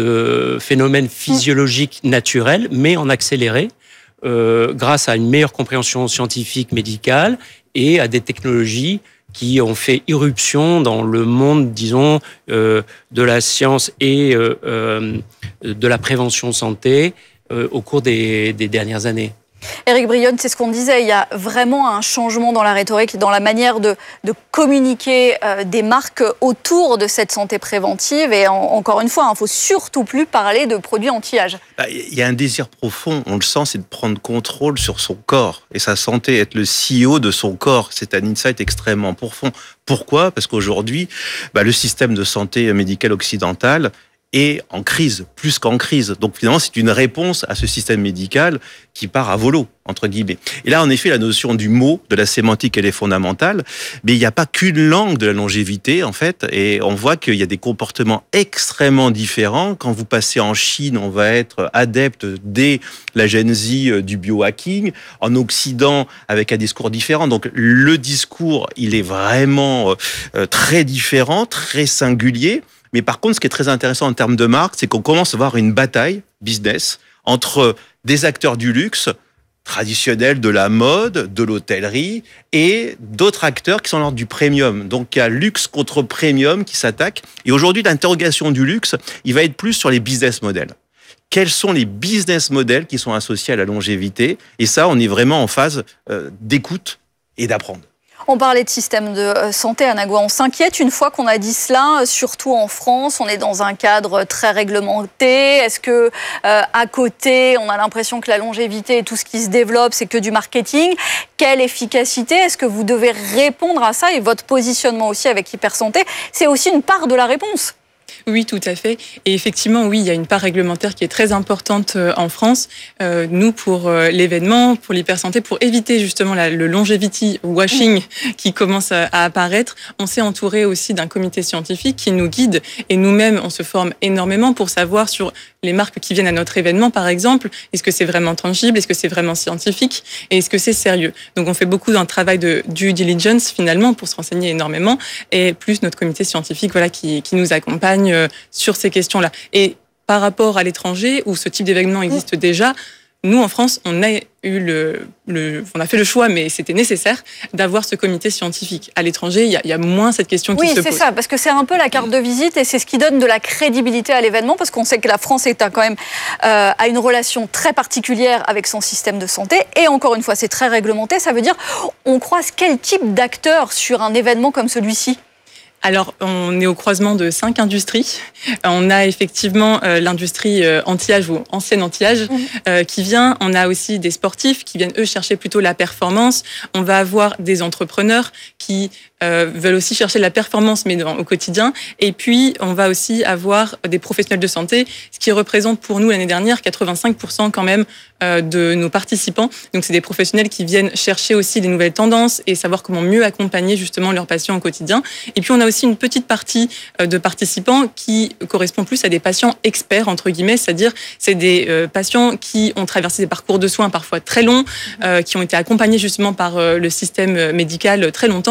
de phénomènes physiologiques naturels, mais en accéléré, euh, grâce à une meilleure compréhension scientifique, médicale, et à des technologies qui ont fait irruption dans le monde, disons, euh, de la science et euh, euh, de la prévention santé euh, au cours des, des dernières années. Éric Brionne, c'est ce qu'on disait, il y a vraiment un changement dans la rhétorique, dans la manière de, de communiquer euh, des marques autour de cette santé préventive. Et en, encore une fois, il ne faut surtout plus parler de produits anti-âge. Il y a un désir profond, on le sent, c'est de prendre contrôle sur son corps et sa santé, être le C E O de son corps. C'est un insight extrêmement profond. Pourquoi ? Parce qu'aujourd'hui, bah, le système de santé médicale occidental est en crise, plus qu'en crise. Donc finalement, c'est une réponse à ce système médical qui part à volo, entre guillemets. Et là, en effet, la notion du mot, de la sémantique, elle est fondamentale, mais il n'y a pas qu'une langue de la longévité, en fait, et on voit qu'il y a des comportements extrêmement différents. Quand vous passez en Chine, on va être adepte dès la Gen Z du biohacking, en Occident, avec un discours différent. Donc le discours, il est vraiment très différent, très singulier. Mais par contre, ce qui est très intéressant en termes de marque, c'est qu'on commence à voir une bataille business entre des acteurs du luxe traditionnels, de la mode, de l'hôtellerie, et d'autres acteurs qui sont l'ordre du premium. Donc, il y a luxe contre premium qui s'attaquent. Et aujourd'hui, l'interrogation du luxe, il va être plus sur les business models. Quels sont les business models qui sont associés à la longévité ? Et ça, on est vraiment en phase euh, d'écoute et d'apprendre. On parlait de système de santé, Anna-Gouin. On s'inquiète une fois qu'on a dit cela, surtout en France. On est dans un cadre très réglementé. Est-ce que, euh, à côté, on a l'impression que la longévité et tout ce qui se développe, c'est que du marketing ? Quelle efficacité ? Est-ce que vous devez répondre à ça ? Et votre positionnement aussi avec Hypersanté, c'est aussi une part de la réponse. Oui, tout à fait. Et effectivement, oui, il y a une part réglementaire qui est très importante en France. Euh, nous, pour l'événement, pour l'hypersanté, pour éviter justement la, le longevity washing qui commence à, à apparaître, on s'est entouré aussi d'un comité scientifique qui nous guide. Et nous-mêmes, on se forme énormément pour savoir sur les marques qui viennent à notre événement, par exemple, est-ce que c'est vraiment tangible, est-ce que c'est vraiment scientifique et est-ce que c'est sérieux. Donc, on fait beaucoup d'un travail de due diligence, finalement, pour se renseigner énormément. Et plus notre comité scientifique, voilà, qui, qui nous accompagne sur ces questions-là. Et par rapport à l'étranger, où ce type d'événement existe déjà, nous, en France, on a eu le, le, on a fait le choix, mais c'était nécessaire d'avoir ce comité scientifique. À l'étranger, il y a, il y a moins cette question qui oui, se pose. Oui, c'est ça, parce que c'est un peu la carte de visite et c'est ce qui donne de la crédibilité à l'événement, parce qu'on sait que la France est quand même euh, a une relation très particulière avec son système de santé. Et encore une fois, c'est très réglementé. Ça veut dire, on croise quel type d'acteurs sur un événement comme celui-ci ? Alors, on est au croisement de cinq industries. On a effectivement euh, l'industrie euh, anti-âge ou ancienne anti-âge mmh. euh, qui vient. On a aussi des sportifs qui viennent, eux, chercher plutôt la performance. On va avoir des entrepreneurs qui euh, veulent aussi chercher la performance, mais dans, au quotidien. Et puis, on va aussi avoir des professionnels de santé, ce qui représente pour nous l'année dernière quatre-vingt-cinq pour cent quand même euh, de nos participants. Donc, c'est des professionnels qui viennent chercher aussi des nouvelles tendances et savoir comment mieux accompagner justement leurs patients au quotidien. Et puis, on a aussi une petite partie de participants qui correspond plus à des patients experts, entre guillemets, c'est-à-dire c'est des euh, patients qui ont traversé des parcours de soins parfois très longs, euh, qui ont été accompagnés justement par euh, le système médical très longtemps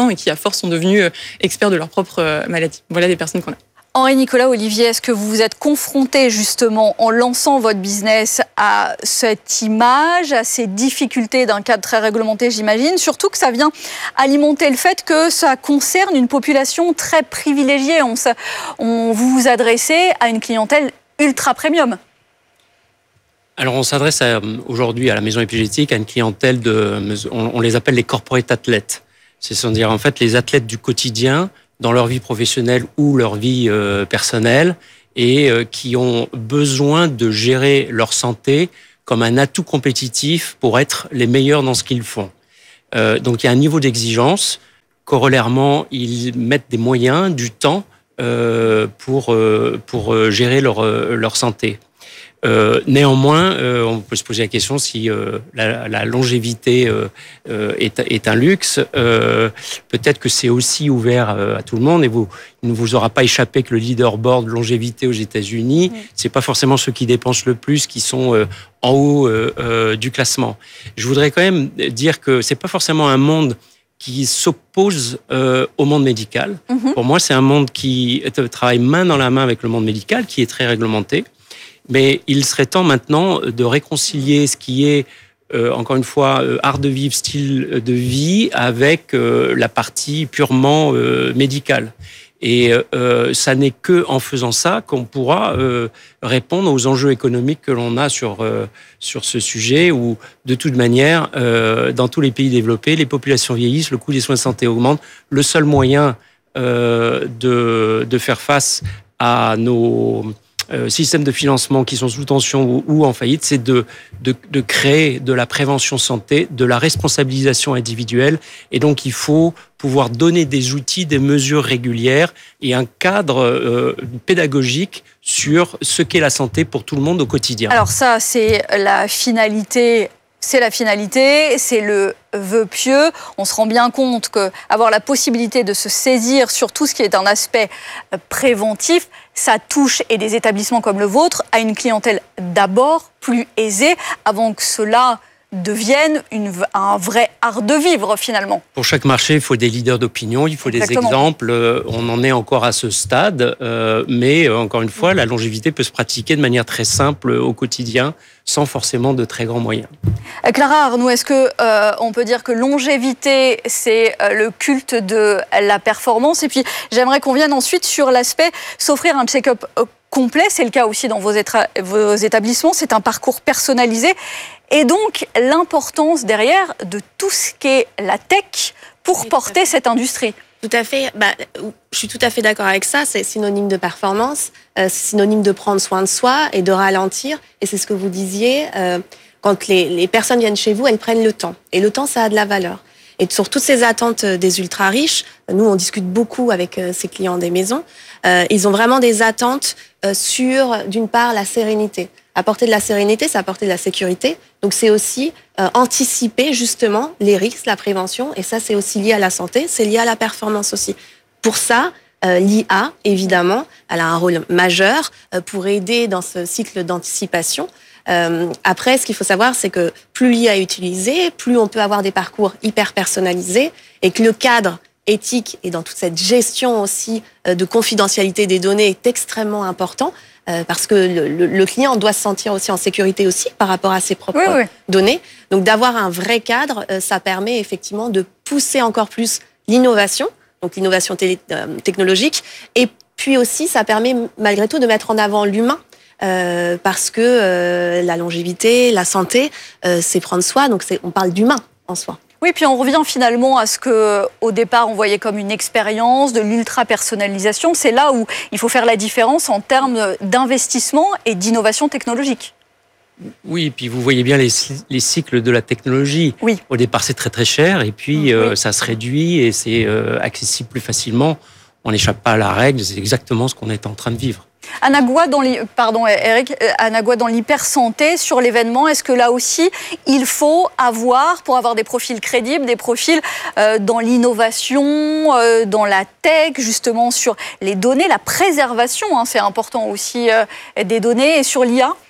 ans et qui, à force, sont devenus experts de leur propre maladie. Voilà des personnes qu'on a. Henri-Nicolas Olivier, est-ce que vous vous êtes confronté justement en lançant votre business à cette image, à ces difficultés d'un cadre très réglementé, j'imagine, surtout que ça vient alimenter le fait que ça concerne une population très privilégiée. On, on vous vous adressez à une clientèle ultra premium. Alors, on s'adresse à, aujourd'hui à la maison épigénétique à une clientèle de, on, on les appelle les corporate athlètes. C'est-à-dire en fait les athlètes du quotidien dans leur vie professionnelle ou leur vie euh, personnelle et euh, qui ont besoin de gérer leur santé comme un atout compétitif pour être les meilleurs dans ce qu'ils font. Euh, donc il y a un niveau d'exigence. Corollairement, ils mettent des moyens, du temps euh, pour euh, pour euh, gérer leur euh, leur santé. Euh, néanmoins, euh, on peut se poser la question si euh, la, la longévité euh, euh, est, est un luxe. Euh, peut-être que c'est aussi ouvert euh, à tout le monde. Et vous, il ne vous aura pas échappé que le leaderboard longévité aux États-Unis, mmh. c'est pas forcément ceux qui dépensent le plus qui sont euh, en haut euh, euh, du classement. Je voudrais quand même dire que c'est pas forcément un monde qui s'oppose euh, au monde médical. Mmh. Pour moi, c'est un monde qui travaille main dans la main avec le monde médical, qui est très réglementé. Mais il serait temps maintenant de réconcilier ce qui est, euh, encore une fois, euh, art de vivre, style de vie, avec euh, la partie purement euh, médicale. Et euh, ça n'est que en faisant ça qu'on pourra euh, répondre aux enjeux économiques que l'on a sur euh, sur ce sujet. Où de toute manière, euh, dans tous les pays développés, les populations vieillissent, le coût des soins de santé augmente. Le seul moyen euh, de de faire face à nos Euh, systèmes de financement qui sont sous tension ou, ou en faillite, c'est de, de, de créer de la prévention santé, de la responsabilisation individuelle. Et donc, il faut pouvoir donner des outils, des mesures régulières et un cadre euh, pédagogique sur ce qu'est la santé pour tout le monde au quotidien. Alors ça, c'est la finalité... C'est la finalité, c'est le vœu pieux. On se rend bien compte qu'avoir la possibilité de se saisir sur tout ce qui est un aspect préventif, ça touche, et des établissements comme le vôtre, à une clientèle d'abord plus aisée, avant que cela devienne une, un vrai art de vivre finalement. Pour chaque marché, il faut des leaders d'opinion, il faut Exactement. des exemples. On en est encore à ce stade, euh, mais euh, encore une fois, la longévité peut se pratiquer de manière très simple au quotidien, sans forcément de très grands moyens. Clara Arnoux, est-ce que euh, on peut dire que longévité, c'est euh, le culte de la performance? Et puis, j'aimerais qu'on vienne ensuite sur l'aspect s'offrir un check-up euh, complet. C'est le cas aussi dans vos, étra- vos établissements. C'est un parcours personnalisé. Et donc, l'importance derrière de tout ce qu'est la tech pour oui, porter cette industrie. Tout à fait. Bah, je suis tout à fait d'accord avec ça. C'est synonyme de performance, euh, c'est synonyme de prendre soin de soi et de ralentir. Et c'est ce que vous disiez. Euh, quand les, les personnes viennent chez vous, elles prennent le temps. Et le temps, ça a de la valeur. Et sur toutes ces attentes des ultra riches, nous, on discute beaucoup avec ces clients des maisons. Euh, ils ont vraiment des attentes euh, sur, d'une part, la sérénité. Apporter de la sérénité, c'est apporter de la sécurité. Donc, c'est aussi euh, anticiper justement les risques, la prévention. Et ça, c'est aussi lié à la santé, c'est lié à la performance aussi. Pour ça, euh, l'I A, évidemment, elle a un rôle majeur euh, pour aider dans ce cycle d'anticipation. Euh, après, ce qu'il faut savoir, c'est que plus l'I A est utilisée, plus on peut avoir des parcours hyper personnalisés et que le cadre éthique et dans toute cette gestion aussi euh, de confidentialité des données est extrêmement important. Euh, parce que le, le, le client doit se sentir aussi en sécurité aussi par rapport à ses propres oui, oui. données. Donc d'avoir un vrai cadre, euh, ça permet effectivement de pousser encore plus l'innovation, donc l'innovation télé, euh, technologique, et puis aussi ça permet malgré tout de mettre en avant l'humain, euh, parce que euh, la longévité, la santé, euh, c'est prendre soin, donc c'est, on parle d'humain en soi. Oui, puis on revient finalement à ce que, au départ, on voyait comme une expérience, de l'ultra-personnalisation. C'est là où il faut faire la différence en termes d'investissement et d'innovation technologique. Oui, et puis vous voyez bien les, les cycles de la technologie. Oui. Au départ, c'est très très cher, et puis oui. euh, ça se réduit et c'est euh, accessible plus facilement. On n'échappe pas à la règle, c'est exactement ce qu'on est en train de vivre. Anna Goua, dans les, pardon Eric, Anna Goua, dans l'hypersanté, sur l'événement, est-ce que là aussi, il faut avoir, pour avoir des profils crédibles, des profils euh, dans l'innovation, euh, dans la tech, justement sur les données, la préservation, hein, c'est important aussi, euh, des données, et sur l'I A?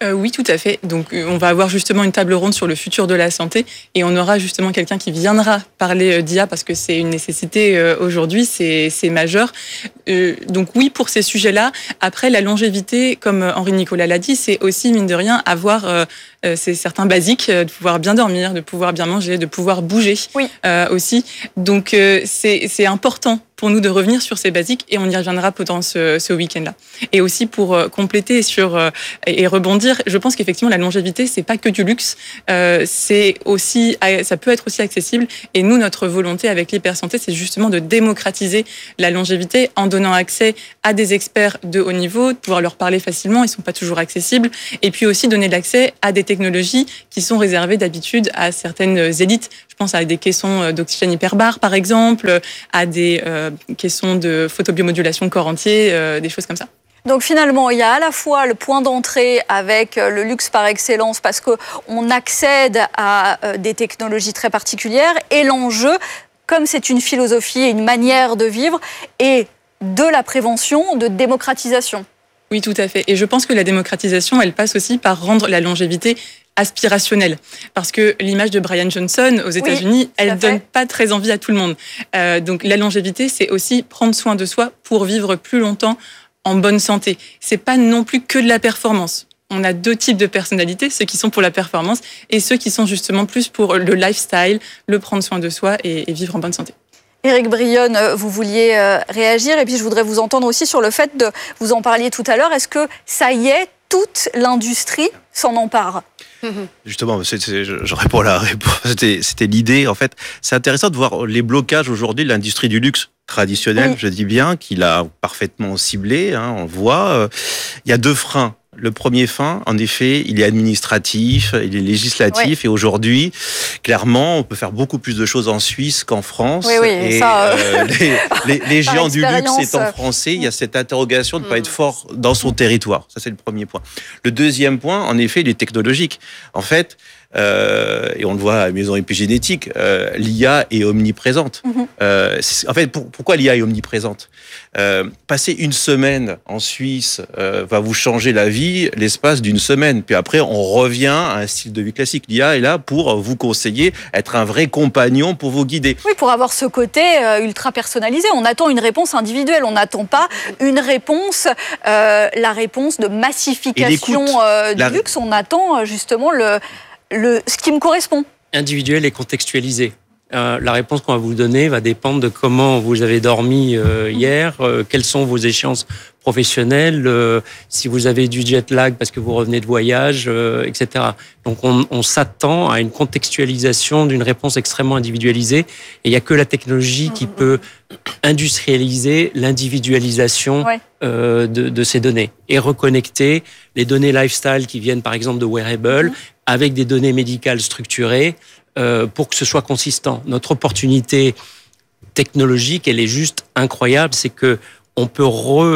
Euh, oui, tout à fait. Donc, euh, on va avoir justement une table ronde sur le futur de la santé et on aura justement quelqu'un qui viendra parler euh, d'I A parce que c'est une nécessité euh, aujourd'hui, c'est, c'est majeur. Euh, donc oui, pour ces sujets-là. Après, la longévité, comme Henri Nicolas l'a dit, c'est aussi, mine de rien, avoir euh, euh, c'est certains basiques, euh, de pouvoir bien dormir, de pouvoir bien manger, de pouvoir bouger oui. euh, aussi. Donc, euh, c'est, c'est important pour nous de revenir sur ces basiques et on y reviendra pendant ce, ce week-end-là. Et aussi pour euh, compléter sur euh, et, et rebondir, je pense qu'effectivement la longévité c'est pas que du luxe, euh, c'est aussi ça peut être aussi accessible. Et nous notre volonté avec l'hypersanté c'est justement de démocratiser la longévité en donnant accès à des experts de haut niveau, de pouvoir leur parler facilement, ils sont pas toujours accessibles, et puis aussi donner l'accès à des technologies qui sont réservées d'habitude à certaines élites. Je pense à des caissons d'oxygène hyperbare par exemple, à des euh, caissons de photobiomodulation corps entier, euh, des choses comme ça. Donc finalement, il y a à la fois le point d'entrée avec le luxe par excellence parce qu'on accède à des technologies très particulières et l'enjeu, comme c'est une philosophie et une manière de vivre, est de la prévention, de démocratisation. Oui, tout à fait. Et je pense que la démocratisation, elle passe aussi par rendre la longévité aspirationnelle. Parce que l'image de Brian Johnson aux États-Unis, oui, elle ne donne pas très envie à tout le monde. Euh, donc la longévité, c'est aussi prendre soin de soi pour vivre plus longtemps en bonne santé. C'est pas non plus que de la performance. On a deux types de personnalités, ceux qui sont pour la performance et ceux qui sont justement plus pour le lifestyle, le prendre soin de soi et, et vivre en bonne santé. Éric Brionne, vous vouliez réagir et puis je voudrais vous entendre aussi sur le fait de, vous en parliez tout à l'heure, est-ce que ça y est, toute l'industrie s'en empare? Justement, c'est, c'est, je réponds à la réponse. C'était, c'était l'idée. En fait, c'est intéressant de voir les blocages aujourd'hui de l'industrie du luxe traditionnelle, oui. je dis bien, qu'il a parfaitement ciblé. Hein, on voit. Euh, il y a deux freins. Le premier frein, en effet, il est administratif, il est législatif, ouais. et aujourd'hui, clairement, on peut faire beaucoup plus de choses en Suisse qu'en France. Oui, oui, et ça, euh... euh, les, les, les géants du luxe étant français, il y a cette interrogation de ne pas être fort dans son territoire. Ça, c'est le premier point. Le deuxième point, en effet, il est technologique. En fait, Euh, et on le voit à Maison Épigénétique, euh, l'I A est omniprésente. Mm-hmm. Euh, en fait, pour, pourquoi l'I A est omniprésente ? euh, Passer une semaine en Suisse euh, va vous changer la vie l'espace d'une semaine. Puis après, on revient à un style de vie classique. L'I A est là pour vous conseiller, être un vrai compagnon pour vous guider. Oui, pour avoir ce côté euh, ultra personnalisé. On attend une réponse individuelle. On n'attend pas une réponse, euh, la réponse de massification euh, du la... luxe. On attend justement le... Le, ce qui me correspond. Individuel et contextualisé. Euh, la réponse qu'on va vous donner va dépendre de comment vous avez dormi euh, hier, euh, quelles sont vos échéances professionnelles, euh, si vous avez du jet lag parce que vous revenez de voyage, euh, et cetera. Donc on, on s'attend à une contextualisation d'une réponse extrêmement individualisée. Et il n'y a que la technologie qui peut industrialiser l'individualisation ouais. euh, de, de ces données et reconnecter les données lifestyle qui viennent par exemple de wearables, mmh. avec des données médicales structurées euh, pour que ce soit consistant. Notre opportunité technologique, elle est juste incroyable, c'est que on peut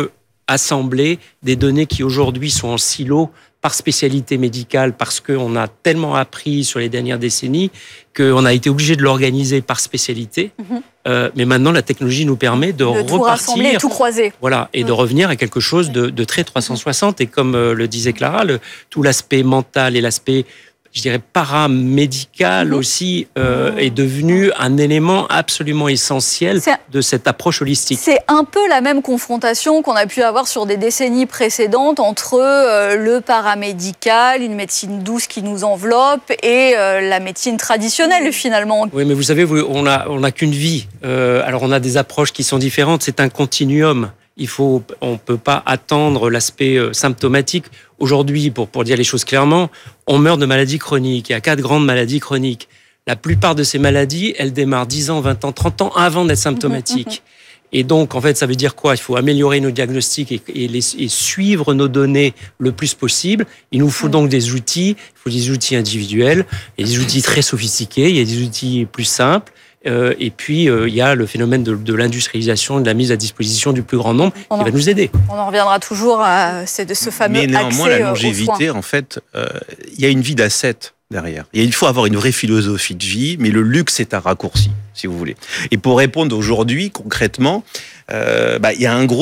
réassembler des données qui aujourd'hui sont en silo par spécialité médicale parce qu'on a tellement appris sur les dernières décennies qu'on a été obligé de l'organiser par spécialité. Mmh. Euh, mais maintenant, la technologie nous permet de, de repartir, tout rassembler, tout croiser. Voilà, et mmh. de revenir à quelque chose de, de très trois cent soixante. Et comme euh, le disait Clara, le, tout l'aspect mental et l'aspect, je dirais, paramédical mmh. aussi euh, mmh. est devenu un élément absolument essentiel c'est, de cette approche holistique. C'est un peu la même confrontation qu'on a pu avoir sur des décennies précédentes entre euh, le paramédical, une médecine douce qui nous enveloppe, et euh, la médecine traditionnelle mmh. finalement. Oui, mais vous savez, on n'a on a qu'une vie. Euh, alors on a des approches qui sont différentes, c'est un continuum. Il faut, on ne peut pas attendre l'aspect symptomatique. Aujourd'hui, pour, pour dire les choses clairement, on meurt de maladies chroniques. Il y a quatre grandes maladies chroniques. La plupart de ces maladies, elles démarrent dix ans, vingt ans, trente ans avant d'être symptomatiques. Et donc, en fait, ça veut dire quoi ? Il faut améliorer nos diagnostics et, et, les, et suivre nos données le plus possible. Il nous faut donc des outils. Il faut des outils individuels. Il y a des outils très sophistiqués. Il y a des outils plus simples. Euh, et puis, euh, il y a le phénomène de, de l'industrialisation et de la mise à disposition du plus grand nombre on qui en, va nous aider. On en reviendra toujours à ce, ce fameux accès. Mais néanmoins, la longévité, en fait, euh, il y a une vie d'asset derrière. Et il faut avoir une vraie philosophie de vie, mais le luxe est un raccourci, si vous voulez. Et pour répondre aujourd'hui, concrètement, euh, bah, il y a un groupe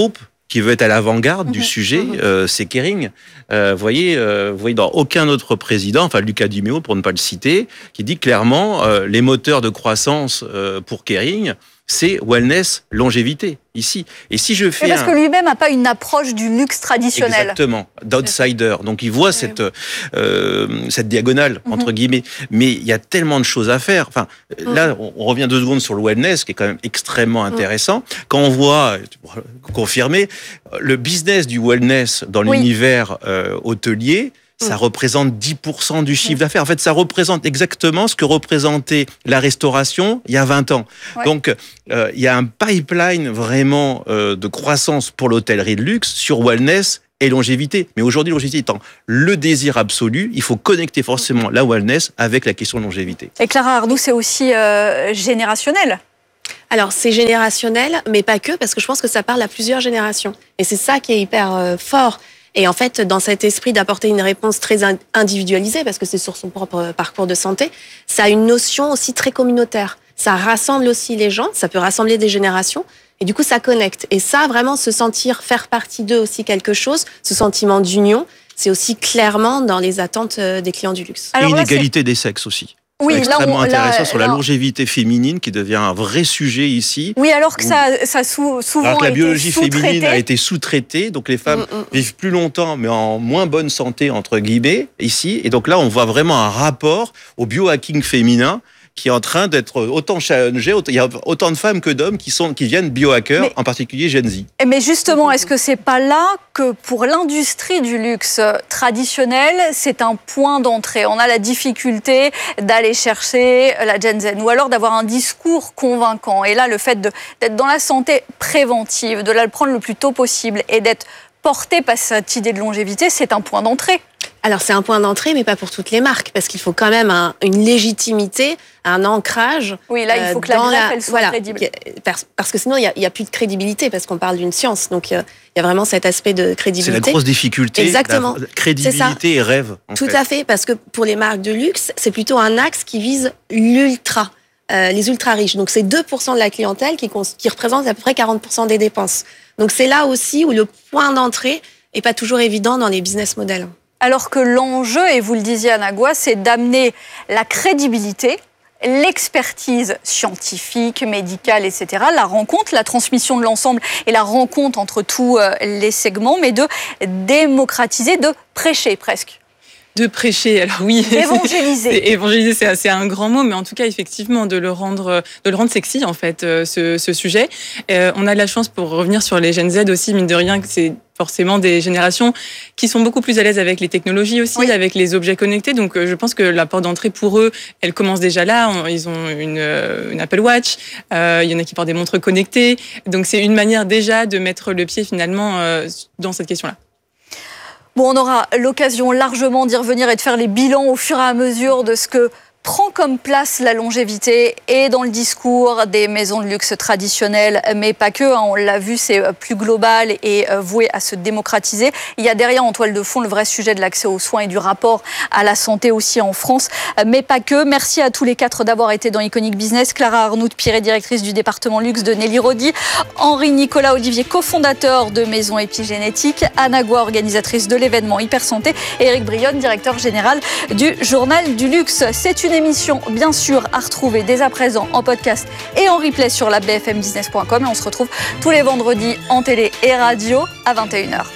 qui veut être à l'avant-garde mmh. du sujet, mmh. euh, c'est Kering. Euh, vous voyez, euh, vous voyez dans aucun autre président, enfin Luca Di Meo pour ne pas le citer, qui dit clairement euh, les moteurs de croissance euh, pour Kering, c'est wellness, longévité, ici. Et si je fais Mais parce un... que lui-même n'a pas une approche du luxe traditionnel. Exactement, d'outsider. Donc il voit cette, euh, cette diagonale, mm-hmm. entre guillemets. Mais il y a tellement de choses à faire. Enfin, mm-hmm. Là, on revient deux secondes sur le wellness, qui est quand même extrêmement intéressant. Mm-hmm. Quand on voit, confirmer, le business du wellness dans oui. l'univers euh, hôtelier, ça mmh. représente dix pour cent du chiffre mmh. d'affaires. En fait, ça représente exactement ce que représentait la restauration il y a vingt ans. Ouais. Donc, euh, il y a un pipeline vraiment euh, de croissance pour l'hôtellerie de luxe sur wellness et longévité. Mais aujourd'hui, longévité étant le désir absolu, il faut connecter forcément la wellness avec la question de longévité. Et Clara Arnoux, c'est aussi euh, générationnel. Alors, c'est générationnel, mais pas que, parce que je pense que ça parle à plusieurs générations. Et c'est ça qui est hyper euh, fort. Et en fait, dans cet esprit d'apporter une réponse très individualisée, parce que c'est sur son propre parcours de santé, ça a une notion aussi très communautaire. Ça rassemble aussi les gens, ça peut rassembler des générations, et du coup, ça connecte. Et ça, vraiment, se sentir faire partie d'eux aussi quelque chose, ce sentiment d'union, c'est aussi clairement dans les attentes des clients du luxe. Alors, et une égalité des sexes aussi. Oui, c'est extrêmement là, on, intéressant là, sur là, la longévité féminine qui devient un vrai sujet ici. Oui, alors que ça, ça sou, souvent alors que la biologie été féminine a été sous-traitée, donc les femmes mm, mm. vivent plus longtemps, mais en moins bonne santé entre guillemets ici. Et donc là, on voit vraiment un rapport au biohacking féminin qui est en train d'être autant challengé. Il y a autant de femmes que d'hommes qui sont qui viennent biohackers, mais, en particulier Gen Z. Mais justement, est-ce que c'est pas là que pour l'industrie du luxe traditionnel, c'est un point d'entrée? On a la difficulté d'aller chercher la Gen Z, ou alors d'avoir un discours convaincant. Et là, le fait de, d'être dans la santé préventive, de la prendre le plus tôt possible et d'être porté par cette idée de longévité, c'est un point d'entrée. Alors, c'est un point d'entrée, mais pas pour toutes les marques, parce qu'il faut quand même un, une légitimité, un ancrage. Oui, là, il faut que la greffe, elle soit voilà, crédible. Parce que sinon, il n'y a, a plus de crédibilité, parce qu'on parle d'une science. Donc, il y a vraiment cet aspect de crédibilité. C'est la grosse difficulté. Exactement. La crédibilité et rêve. En Tout fait. à fait, parce que pour les marques de luxe, c'est plutôt un axe qui vise l'ultra, euh, les ultra riches. Donc, c'est deux pour cent de la clientèle qui, qui représente à peu près quarante pour cent des dépenses. Donc, c'est là aussi où le point d'entrée n'est pas toujours évident dans les business models. Alors que l'enjeu, et vous le disiez Anagwa, c'est d'amener la crédibilité, l'expertise scientifique, médicale, et cetera, la rencontre, la transmission de l'ensemble et la rencontre entre tous les segments, mais de démocratiser, de prêcher presque. De prêcher, alors oui. Évangéliser. C'est, évangéliser, c'est, c'est un grand mot, mais en tout cas, effectivement, de le rendre, de le rendre sexy, en fait, ce, ce sujet. Euh, on a de la chance, pour revenir sur les Gen Z aussi, mine de rien, que c'est forcément des générations qui sont beaucoup plus à l'aise avec les technologies aussi, oui. avec les objets connectés. Donc, je pense que la porte d'entrée pour eux, elle commence déjà là. Ils ont une, une Apple Watch. Euh, il y en a qui portent des montres connectées. Donc, c'est une manière déjà de mettre le pied finalement euh, dans cette question-là. Bon, on aura l'occasion largement d'y revenir et de faire les bilans au fur et à mesure de ce que prend comme place la longévité et dans le discours des maisons de luxe traditionnelles, mais pas que. Hein, on l'a vu, c'est plus global et voué à se démocratiser. Il y a derrière, en toile de fond, le vrai sujet de l'accès aux soins et du rapport à la santé aussi en France, mais pas que. Merci à tous les quatre d'avoir été dans Iconic Business. Clara Arnoult-Piret, directrice du département luxe de Nelly Rodi. Henri Nicolas Olivier, cofondateur de Maison Épigénétique. Anagwa, organisatrice de l'événement Hypersanté. Et Éric Brionne, directeur général du Journal du Luxe. C'est une émission, bien sûr, à retrouver dès à présent en podcast et en replay sur la b f m business point com. Et on se retrouve tous les vendredis en télé et radio à vingt et une heures.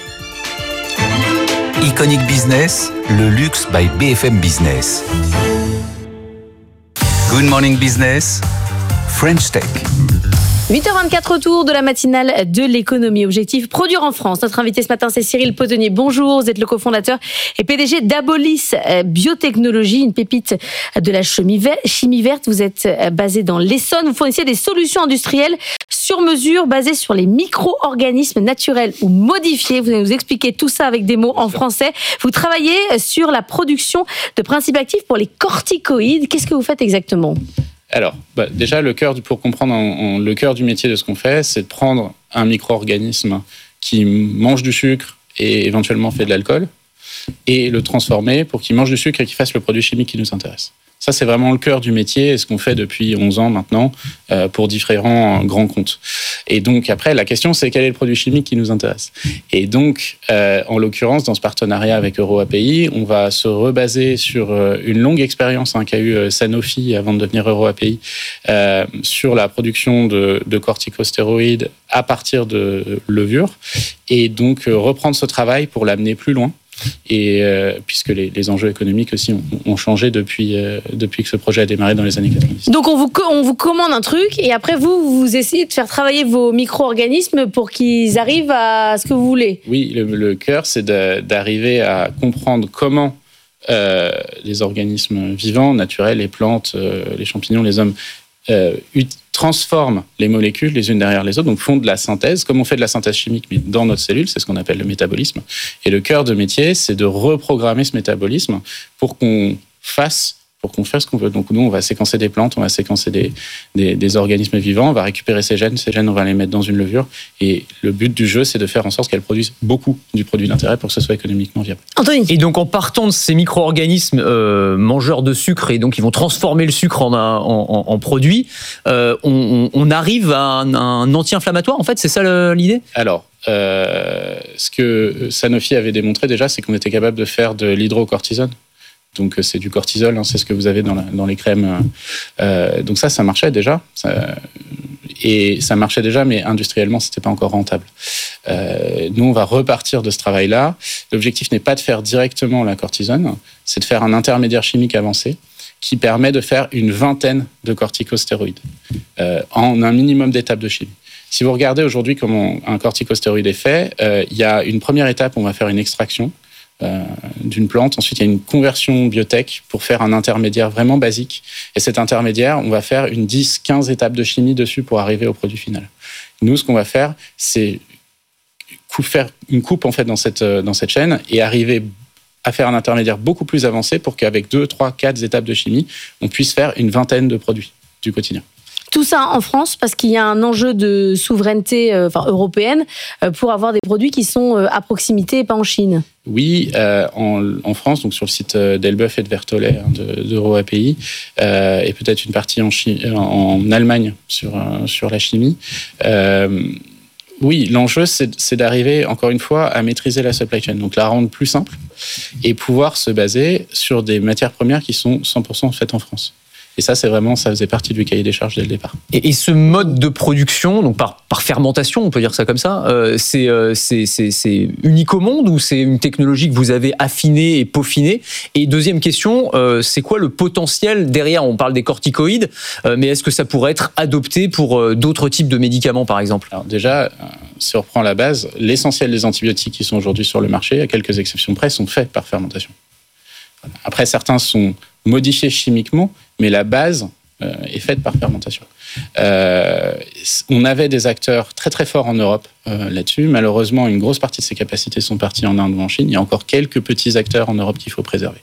Iconic Business, le luxe by B F M Business. Good morning business, French Tech. huit heures vingt-quatre, retour de la matinale de l'économie. Objectif, produire en France. Notre invité ce matin, c'est Cyril Potenier. Bonjour, vous êtes le cofondateur et P D G d'Abolis Biotechnologie, une pépite de la chimie verte. Vous êtes basé dans l'Essonne. Vous fournissez des solutions industrielles sur mesure basées sur les micro-organismes naturels ou modifiés. Vous allez nous expliquer tout ça avec des mots en français. Vous travaillez sur la production de principes actifs pour les corticoïdes. Qu'est-ce que vous faites exactement ? Alors, bah, déjà, le cœur du, pour comprendre on, on, le cœur du métier de ce qu'on fait, c'est de prendre un micro-organisme qui mange du sucre et éventuellement fait de l'alcool et le transformer pour qu'il mange du sucre et qu'il fasse le produit chimique qui nous intéresse. Ça, c'est vraiment le cœur du métier et ce qu'on fait depuis onze ans maintenant euh, pour différents grands comptes. Et donc après, la question c'est quel est le produit chimique qui nous intéresse. Et donc, euh, en l'occurrence, dans ce partenariat avec EuroAPI, on va se rebaser sur euh, une longue expérience hein, qu'a eu euh, Sanofi avant de devenir EuroAPI euh, sur la production de, de corticostéroïdes à partir de levures, et donc euh, reprendre ce travail pour l'amener plus loin. Et euh, puisque les, les enjeux économiques aussi ont, ont changé depuis, euh, depuis que ce projet a démarré dans les années quatre-vingt-dix. Donc on vous, on vous commande un truc et après vous, vous essayez de faire travailler vos micro-organismes pour qu'ils arrivent à ce que vous voulez. Oui, le, le cœur, c'est de, d'arriver à comprendre comment euh, les organismes vivants, naturels, les plantes, euh, les champignons, les hommes, euh, transforment les molécules les unes derrière les autres, donc font de la synthèse, comme on fait de la synthèse chimique, mais dans notre cellule, c'est ce qu'on appelle le métabolisme. Et le cœur de métier, c'est de reprogrammer ce métabolisme pour qu'on fasse pour qu'on fasse ce qu'on veut. Donc nous, on va séquencer des plantes, on va séquencer des, des, des organismes vivants, on va récupérer ces gènes, ces gènes, on va les mettre dans une levure. Et le but du jeu, c'est de faire en sorte qu'elles produisent beaucoup du produit d'intérêt pour que ce soit économiquement viable. Anthony. Et donc en partant de ces micro-organismes euh, mangeurs de sucre, et donc ils vont transformer le sucre en, un, en, en produit, euh, on, on arrive à un, un anti-inflammatoire, en fait, c'est ça le, l'idée ? Alors, euh, ce que Sanofi avait démontré déjà, c'est qu'on était capable de faire de l'hydrocortisone. Donc c'est du cortisol, hein, c'est ce que vous avez dans, la, dans les crèmes. Euh, donc ça, ça marchait déjà. Ça, et ça marchait déjà, mais industriellement, c'était pas encore rentable. Euh, nous, on va repartir de ce travail-là. L'objectif n'est pas de faire directement la cortisone, c'est de faire un intermédiaire chimique avancé qui permet de faire une vingtaine de corticostéroïdes euh, en un minimum d'étapes de chimie. Si vous regardez aujourd'hui comment un corticostéroïde est fait, euh, il y a une première étape, on va faire une extraction Euh, d'une plante. Ensuite, il y a une conversion biotech pour faire un intermédiaire vraiment basique. Et cet intermédiaire, on va faire une dix à quinze étapes de chimie dessus pour arriver au produit final. Nous, ce qu'on va faire, c'est faire une coupe en fait, dans, cette, dans cette chaîne et arriver à faire un intermédiaire beaucoup plus avancé pour qu'avec deux, trois, quatre étapes de chimie, on puisse faire une vingtaine de produits du quotidien. Tout ça en France parce qu'il y a un enjeu de souveraineté euh, enfin, européenne euh, pour avoir des produits qui sont euh, à proximité et pas en Chine. Oui, euh, en, en France, donc sur le site d'Elbeuf et de Vertolaye hein, de, d'EuroAPI, euh, et peut-être une partie en, Chine, en Allemagne sur, euh, sur la chimie. Euh, oui, l'enjeu, c'est, c'est d'arriver, encore une fois, à maîtriser la supply chain, donc la rendre plus simple et pouvoir se baser sur des matières premières qui sont cent pour cent faites en France. Et ça, c'est vraiment, ça faisait partie du cahier des charges dès le départ. Et, et ce mode de production, donc par, par fermentation, on peut dire ça comme ça, euh, c'est, euh, c'est, c'est, c'est unique au monde ou c'est une technologie que vous avez affinée et peaufinée ? Et deuxième question, euh, c'est quoi le potentiel derrière ? On parle des corticoïdes, euh, mais est-ce que ça pourrait être adopté pour euh, d'autres types de médicaments, par exemple ? Alors déjà, si on reprend la base, l'essentiel des antibiotiques qui sont aujourd'hui sur le marché, à quelques exceptions près, sont faits par fermentation. Après, certains sont modifiés chimiquement, mais la base euh, est faite par fermentation. Euh, on avait des acteurs très très forts en Europe euh, là-dessus. Malheureusement, une grosse partie de ces capacités sont parties en Inde ou en Chine. Il y a encore quelques petits acteurs en Europe qu'il faut préserver.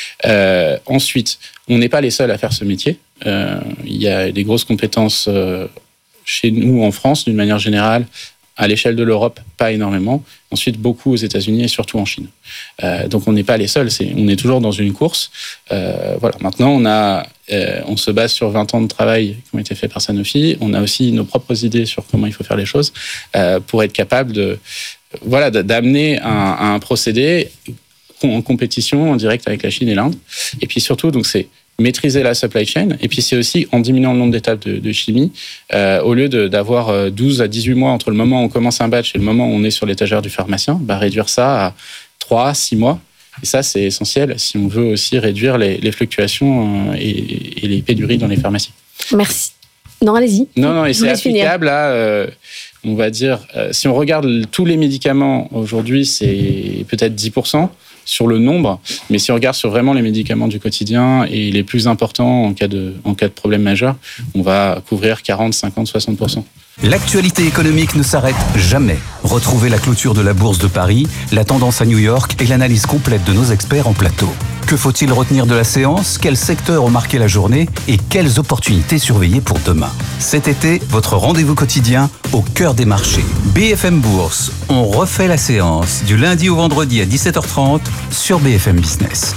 Euh, ensuite, on n'est pas les seuls à faire ce métier. Euh, il y a des grosses compétences euh, chez nous en France, d'une manière générale. À l'échelle de l'Europe, pas énormément. Ensuite, beaucoup aux États-Unis et surtout en Chine. Euh, donc, on n'est pas les seuls. C'est, on est toujours dans une course. Euh, voilà. Maintenant, on a, euh, on se base sur vingt ans de travail qui ont été faits par Sanofi. On a aussi nos propres idées sur comment il faut faire les choses euh, pour être capable de, voilà, d'amener un, un procédé en compétition en direct avec la Chine et l'Inde. Et puis surtout, donc c'est maîtriser la supply chain, et puis c'est aussi en diminuant le nombre d'étapes de, de chimie, euh, au lieu de, d'avoir douze à dix-huit mois entre le moment où on commence un batch et le moment où on est sur l'étagère du pharmacien, bah réduire ça à trois à six mois. Et ça, c'est essentiel si on veut aussi réduire les, les fluctuations et, et les pénuries dans les pharmacies. Merci. Non, allez-y. Non, non, et c'est applicable à, euh, on va dire, euh, si on regarde tous les médicaments aujourd'hui, c'est peut-être dix pour cent. Sur le nombre, mais si on regarde sur vraiment les médicaments du quotidien et les plus importants en cas de, en cas de problème majeur, on va couvrir quarante, cinquante, soixante pour cent. L'actualité économique ne s'arrête jamais. Retrouvez la clôture de la Bourse de Paris, la tendance à New York et l'analyse complète de nos experts en plateau. Que faut-il retenir de la séance ? Quels secteurs ont marqué la journée ? Et quelles opportunités surveiller pour demain ? Cet été, votre rendez-vous quotidien au cœur des marchés. B F M Bourse, on refait la séance du lundi au vendredi à dix-sept heures trente sur B F M Business.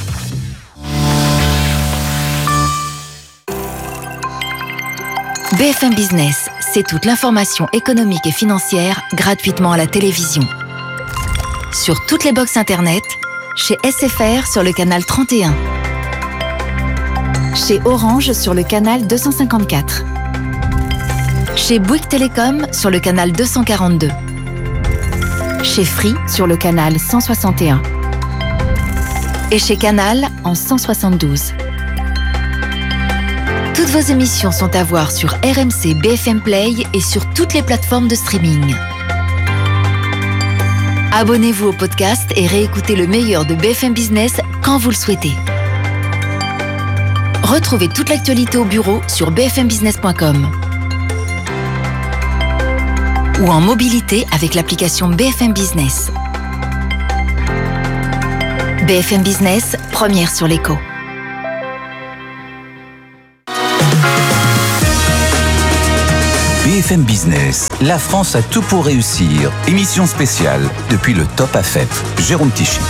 B F M Business, c'est toute l'information économique et financière gratuitement à la télévision. Sur toutes les box internet, chez S F R sur le canal trente et un, chez Orange sur le canal deux cent cinquante-quatre, chez Bouygues Télécom sur le canal deux cent quarante-deux, chez Free sur le canal cent soixante et un et chez Canal en cent soixante-douze. Toutes vos émissions sont à voir sur R M C B F M Play et sur toutes les plateformes de streaming. Abonnez-vous au podcast et réécoutez le meilleur de B F M Business quand vous le souhaitez. Retrouvez toute l'actualité au bureau sur b f m business point com ou en mobilité avec l'application B F M Business. B F M Business, première sur l'écho. B F M Business, la France a tout pour réussir. Émission spéciale depuis le Top A F E P. Jérôme Tichit.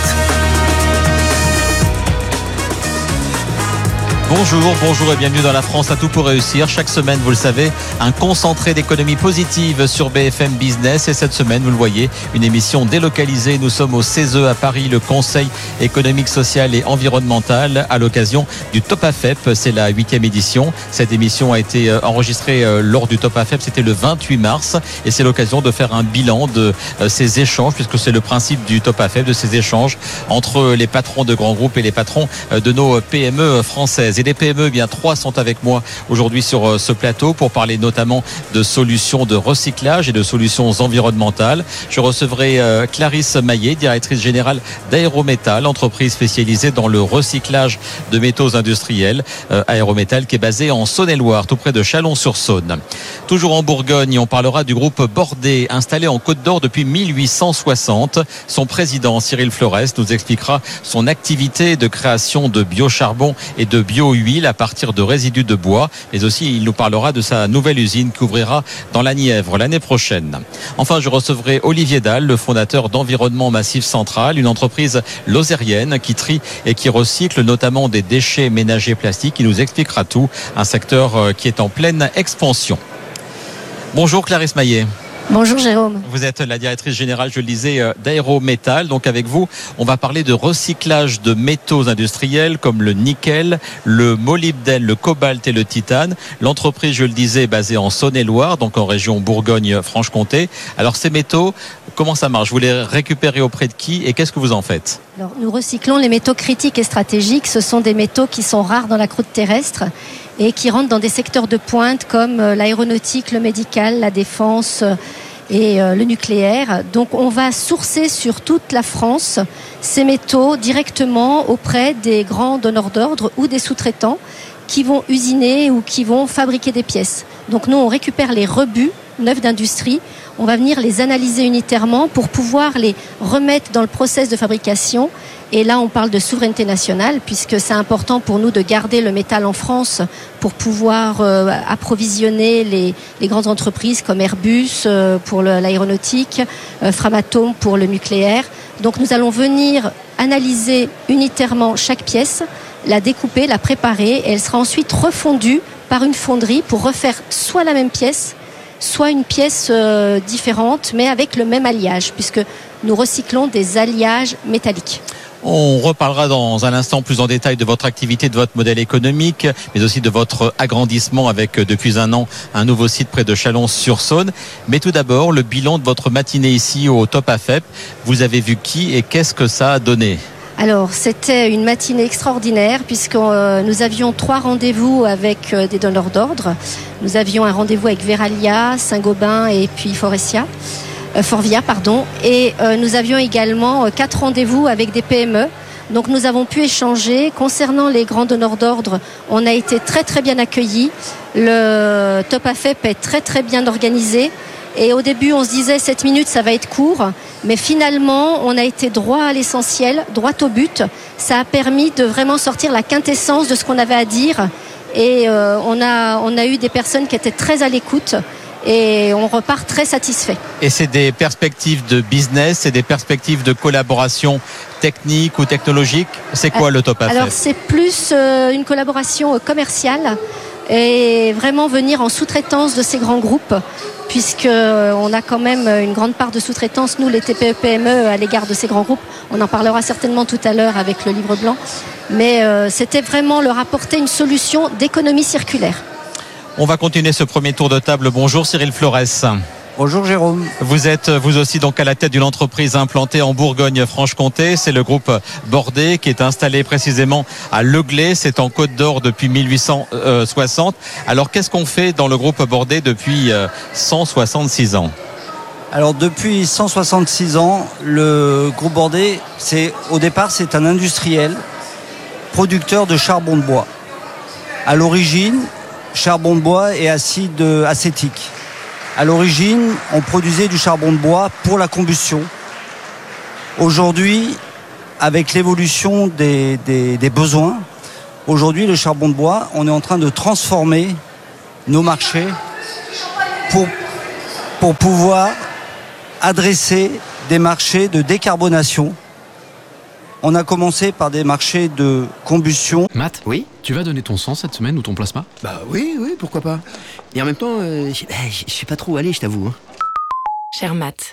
Bonjour, bonjour et bienvenue dans La France a tout pour réussir. Chaque semaine, vous le savez, un concentré d'économie positive sur B F M Business. Et cette semaine, vous le voyez, une émission délocalisée. Nous sommes au C E S E à Paris, le Conseil économique, social et environnemental, à l'occasion du Top A F E P. C'est la huitième édition. Cette émission a été enregistrée lors du Top A F E P. C'était le vingt-huit mars. Et c'est l'occasion de faire un bilan de ces échanges, puisque c'est le principe du Top A F E P, de ces échanges entre les patrons de grands groupes et les patrons de nos P M E françaises. Et les P M E, bien trois sont avec moi aujourd'hui sur ce plateau pour parler notamment de solutions de recyclage et de solutions environnementales. Je recevrai euh, Clarisse Maillet, directrice générale d'Aérométal, entreprise spécialisée dans le recyclage de métaux industriels. Euh, Aérométal qui est basée en Saône-et-Loire, tout près de Chalon-sur-Saône. Toujours en Bourgogne, on parlera du groupe Bordet, installé en Côte d'Or depuis mille huit cent soixante. Son président, Cyril Flores, nous expliquera son activité de création de biocharbon et de bio huile à partir de résidus de bois, mais aussi il nous parlera de sa nouvelle usine qui ouvrira dans la Nièvre l'année prochaine. Enfin, je recevrai Olivier Dalle, le fondateur d'Environnement Massif Central, une entreprise lozérienne qui trie et qui recycle notamment des déchets ménagers plastiques. Il nous expliquera tout, un secteur qui est en pleine expansion. Bonjour Clarisse Maillet. Bonjour Jérôme. Vous êtes la directrice générale, je le disais, d'Aérométal. Donc avec vous, on va parler de recyclage de métaux industriels comme le nickel, le molybdène, le cobalt et le titane. L'entreprise, je le disais, est basée en Saône-et-Loire, donc en région Bourgogne-Franche-Comté. Alors ces métaux, comment ça marche? Vous les récupérez auprès de qui et qu'est-ce que vous en faites? Alors, nous recyclons les métaux critiques et stratégiques. Ce sont des métaux qui sont rares dans la croûte terrestre et qui rentrent dans des secteurs de pointe comme l'aéronautique, le médical, la défense et le nucléaire. Donc on va sourcer sur toute la France ces métaux directement auprès des grands donneurs d'ordre ou des sous-traitants qui vont usiner ou qui vont fabriquer des pièces. Donc nous on récupère les rebuts neufs d'industrie, on va venir les analyser unitairement pour pouvoir les remettre dans le process de fabrication. Et là, on parle de souveraineté nationale, puisque c'est important pour nous de garder le métal en France pour pouvoir euh, approvisionner les, les grandes entreprises comme Airbus euh, pour le, l'aéronautique, euh, Framatome pour le nucléaire. Donc nous allons venir analyser unitairement chaque pièce, la découper, la préparer, et elle sera ensuite refondue par une fonderie pour refaire soit la même pièce, soit une pièce euh, différente, mais avec le même alliage, puisque nous recyclons des alliages métalliques. On reparlera dans un instant plus en détail de votre activité, de votre modèle économique, mais aussi de votre agrandissement avec depuis un an un nouveau site près de Chalon-sur-Saône. Mais tout d'abord, le bilan de votre matinée ici au Top A F E P. Vous avez vu qui et qu'est-ce que ça a donné ? Alors, c'était une matinée extraordinaire puisque euh, nous avions trois rendez-vous avec euh, des donneurs d'ordre. Nous avions un rendez-vous avec Veralia, Saint-Gobain et puis Forestia. Euh, Forvia, pardon, et euh, nous avions également euh, quatre rendez-vous avec des P M E. Donc nous avons pu échanger. Concernant les grands donneurs d'ordre, on a été très très bien accueillis. Le Top A F E P est très très bien organisé. Et au début, on se disait sept minutes, ça va être court. Mais finalement, on a été droit à l'essentiel, droit au but. Ça a permis de vraiment sortir la quintessence de ce qu'on avait à dire. Et euh, on a, on a eu des personnes qui étaient très à l'écoute. Et on repart très satisfait. Et c'est des perspectives de business, c'est des perspectives de collaboration technique ou technologique. C'est quoi le Top A F E P ? Alors c'est plus euh, une collaboration commerciale. et vraiment venir en sous-traitance de ces grands groupes, puisqu'on a quand même une grande part de sous-traitance, nous les T P E P M E, à l'égard de ces grands groupes. On en parlera certainement tout à l'heure avec le livre blanc, mais euh, c'était vraiment leur apporter une solution d'économie circulaire. On va continuer ce premier tour de table. Bonjour Cyril Flores. Bonjour Jérôme. Vous êtes vous aussi donc à la tête d'une entreprise implantée en Bourgogne-Franche-Comté. C'est le groupe Bordet qui est installé précisément à Leglay. C'est en Côte d'Or depuis mille huit cent soixante. Alors qu'est-ce qu'on fait dans le groupe Bordet depuis cent soixante-six ans ? Alors depuis cent soixante-six ans, le groupe Bordet, c'est, au départ, c'est un industriel producteur de charbon de bois. À l'origine, charbon de bois et acide acétique. À l'origine, on produisait du charbon de bois pour la combustion. Aujourd'hui, avec l'évolution des, des, des besoins, aujourd'hui, le charbon de bois, on est en train de transformer nos marchés pour, pour pouvoir adresser des marchés de décarbonation. On a commencé par des marchés de combustion. Matt, oui, tu vas donner ton sang cette semaine ou ton plasma ? Bah oui, oui, pourquoi pas. Et en même temps, euh, je bah, sais pas trop où aller, je t'avoue. Cher Matt,